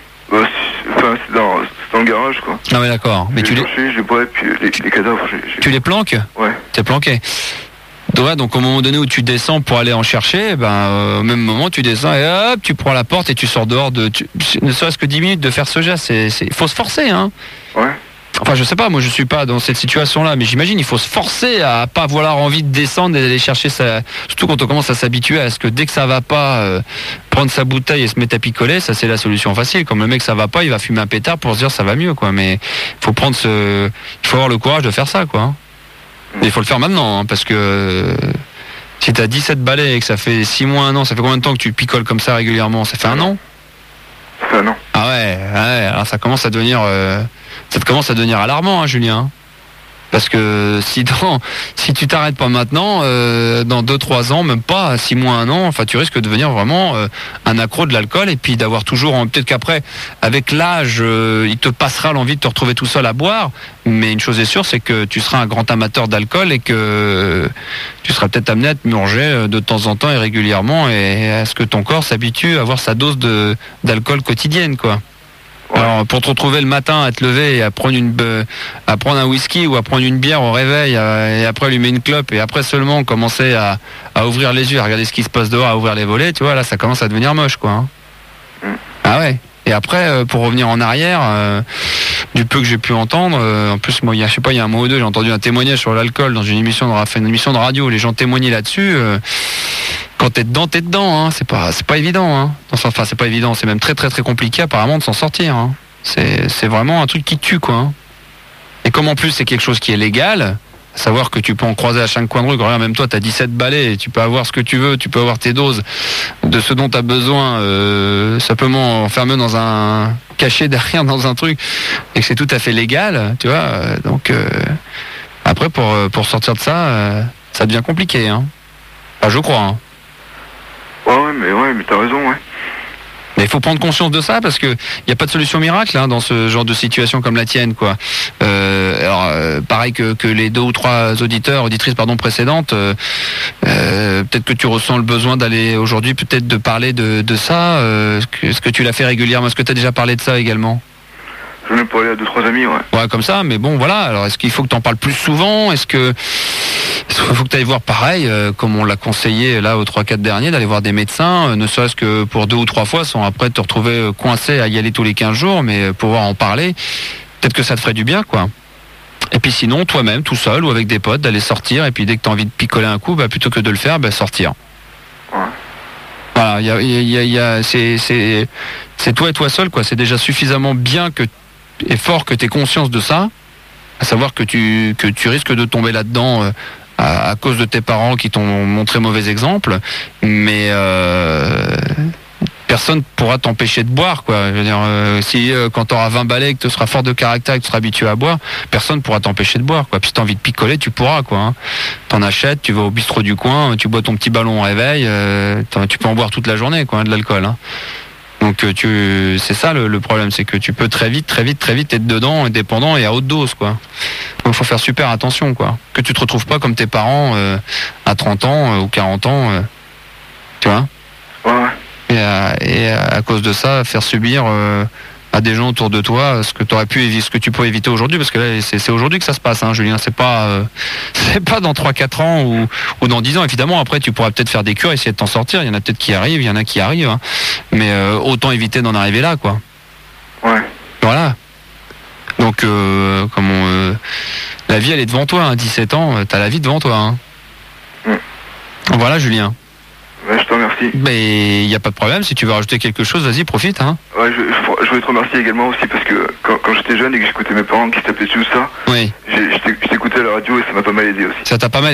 C'est dans le garage, quoi. Ah ouais, d'accord. Mais je les bois, et puis les cadavres, Tu les planques? Ouais. T'es planqué. Donc au moment donné où tu descends pour aller en chercher, au même moment tu descends et hop, tu prends la porte et tu sors dehors ne serait-ce que 10 minutes de faire ce geste, faut se forcer, hein. Ouais. Enfin, je sais pas, moi je suis pas dans cette situation-là, mais j'imagine il faut se forcer à pas avoir envie de descendre et d'aller chercher ça. Surtout quand on commence à s'habituer à ce que dès que ça va pas, prendre sa bouteille et se mettre à picoler, ça c'est la solution facile. Comme le mec ça va pas, il va fumer un pétard pour se dire ça va mieux, quoi. Mais il faut avoir le courage de faire ça, quoi. Et il faut le faire maintenant, hein, parce que si t'as 17 balais et que ça fait 6 mois, 1 an, ça fait combien de temps que tu picoles comme ça régulièrement? Ça fait 1 an? Ça fait 1 an. Ah ouais, alors ça commence à devenir alarmant, hein, Julien. Parce que si tu t'arrêtes pas maintenant, dans 2-3 ans, même pas 6 mois, 1 an, enfin tu risques de devenir vraiment un accro de l'alcool, et puis d'avoir toujours, peut-être qu'après, avec l'âge, il te passera l'envie de te retrouver tout seul à boire, mais une chose est sûre, c'est que tu seras un grand amateur d'alcool et que tu seras peut-être amené à te murger de temps en temps et régulièrement, et à ce que ton corps s'habitue à avoir sa dose d'alcool quotidienne, quoi. Alors pour te retrouver le matin à te lever et à prendre un whisky ou à prendre une bière au réveil et après allumer une clope et après seulement commencer à ouvrir les yeux, à regarder ce qui se passe dehors, à ouvrir les volets, tu vois, là ça commence à devenir moche, quoi, hein. Ah ouais. Et après pour revenir en arrière, du peu que j'ai pu entendre, en plus moi il y a un mois ou deux, j'ai entendu un témoignage sur l'alcool dans une émission de radio où les gens témoignaient là-dessus. Quand t'es dedans, hein, c'est pas évident, hein. Enfin, c'est pas évident, c'est même très très très compliqué apparemment de s'en sortir, hein. C'est vraiment un truc qui tue, quoi, hein. Et comme en plus c'est quelque chose qui est légal, à savoir que tu peux en croiser à chaque coin de rue. Regarde, même toi t'as 17 balais, tu peux avoir ce que tu veux, tu peux avoir tes doses de ce dont t'as besoin, simplement enfermé caché derrière dans un truc, et que c'est tout à fait légal, tu vois. Donc après pour sortir de ça, ça devient compliqué, hein. Enfin, je crois, hein. Ouais, mais t'as raison, ouais. Mais il faut prendre conscience de ça, parce que y a pas de solution miracle, hein, dans ce genre de situation comme la tienne, quoi. Pareil que les 2 ou 3 auditrices précédentes, peut-être que tu ressens le besoin d'aller aujourd'hui peut-être de parler de ça. Est-ce que tu l'as fait régulièrement? Est-ce que tu as déjà parlé de ça également? J'en ai parlé à 2-3 amis, ouais. Ouais, comme ça, mais bon, voilà. Alors, est-ce qu'il faut que tu en parles plus souvent? Est-ce qu'il faut que tu ailles voir pareil, comme on l'a conseillé là aux 3-4 derniers, d'aller voir des médecins, ne serait-ce que pour 2 ou 3 fois, sans après te retrouver coincé à y aller tous les 15 jours, mais pouvoir en parler, peut-être que ça te ferait du bien, quoi. Et puis sinon, toi-même, tout seul ou avec des potes, d'aller sortir, et puis dès que tu as envie de picoler un coup, plutôt que de le faire, sortir. Ouais. Voilà, c'est toi et toi seul, quoi. C'est déjà suffisamment bien et fort que tu aies conscience de ça, à savoir que tu risques de tomber là-dedans à cause de tes parents qui t'ont montré mauvais exemple, mais personne pourra t'empêcher de boire, quoi. Je veux dire, si quand tu auras 20 balais, que tu seras fort de caractère et que tu seras habitué à boire, personne pourra t'empêcher de boire, quoi. Puis si tu as envie de picoler, tu pourras, quoi, hein. T'en achètes, tu vas au bistrot du coin, tu bois ton petit ballon au réveil, tu peux en boire toute la journée, quoi, de l'alcool, hein. Donc c'est ça le problème, c'est que tu peux très vite être dedans et dépendant et à haute dose, quoi. Donc faut faire super attention, quoi. Que tu te retrouves pas comme tes parents à 30 ans ou 40 ans, tu vois. Ouais. Et à cause de ça, faire subir à des gens autour de toi ce que tu peux éviter aujourd'hui, parce que là c'est aujourd'hui que ça se passe, hein, Julien. C'est pas dans 3-4 ans ou dans 10 ans. Évidemment, après tu pourras peut-être faire des cures, essayer de t'en sortir. Il y en a peut-être qui arrivent, il y en a qui arrivent, hein. Mais autant éviter d'en arriver là, quoi. Ouais. Voilà. Donc la vie elle est devant toi, hein. 17 ans, t'as la vie devant toi, hein. Voilà, Julien. Ouais, je te remercie. Mais il n'y a pas de problème, si tu veux rajouter quelque chose, vas-y, profite, hein. Ouais, je voulais te remercier également aussi parce que quand j'étais jeune et que j'écoutais mes parents qui s'appelaient tout ça, oui, je t'écoutais à la radio et ça m'a pas mal aidé aussi. Ça t'a pas mal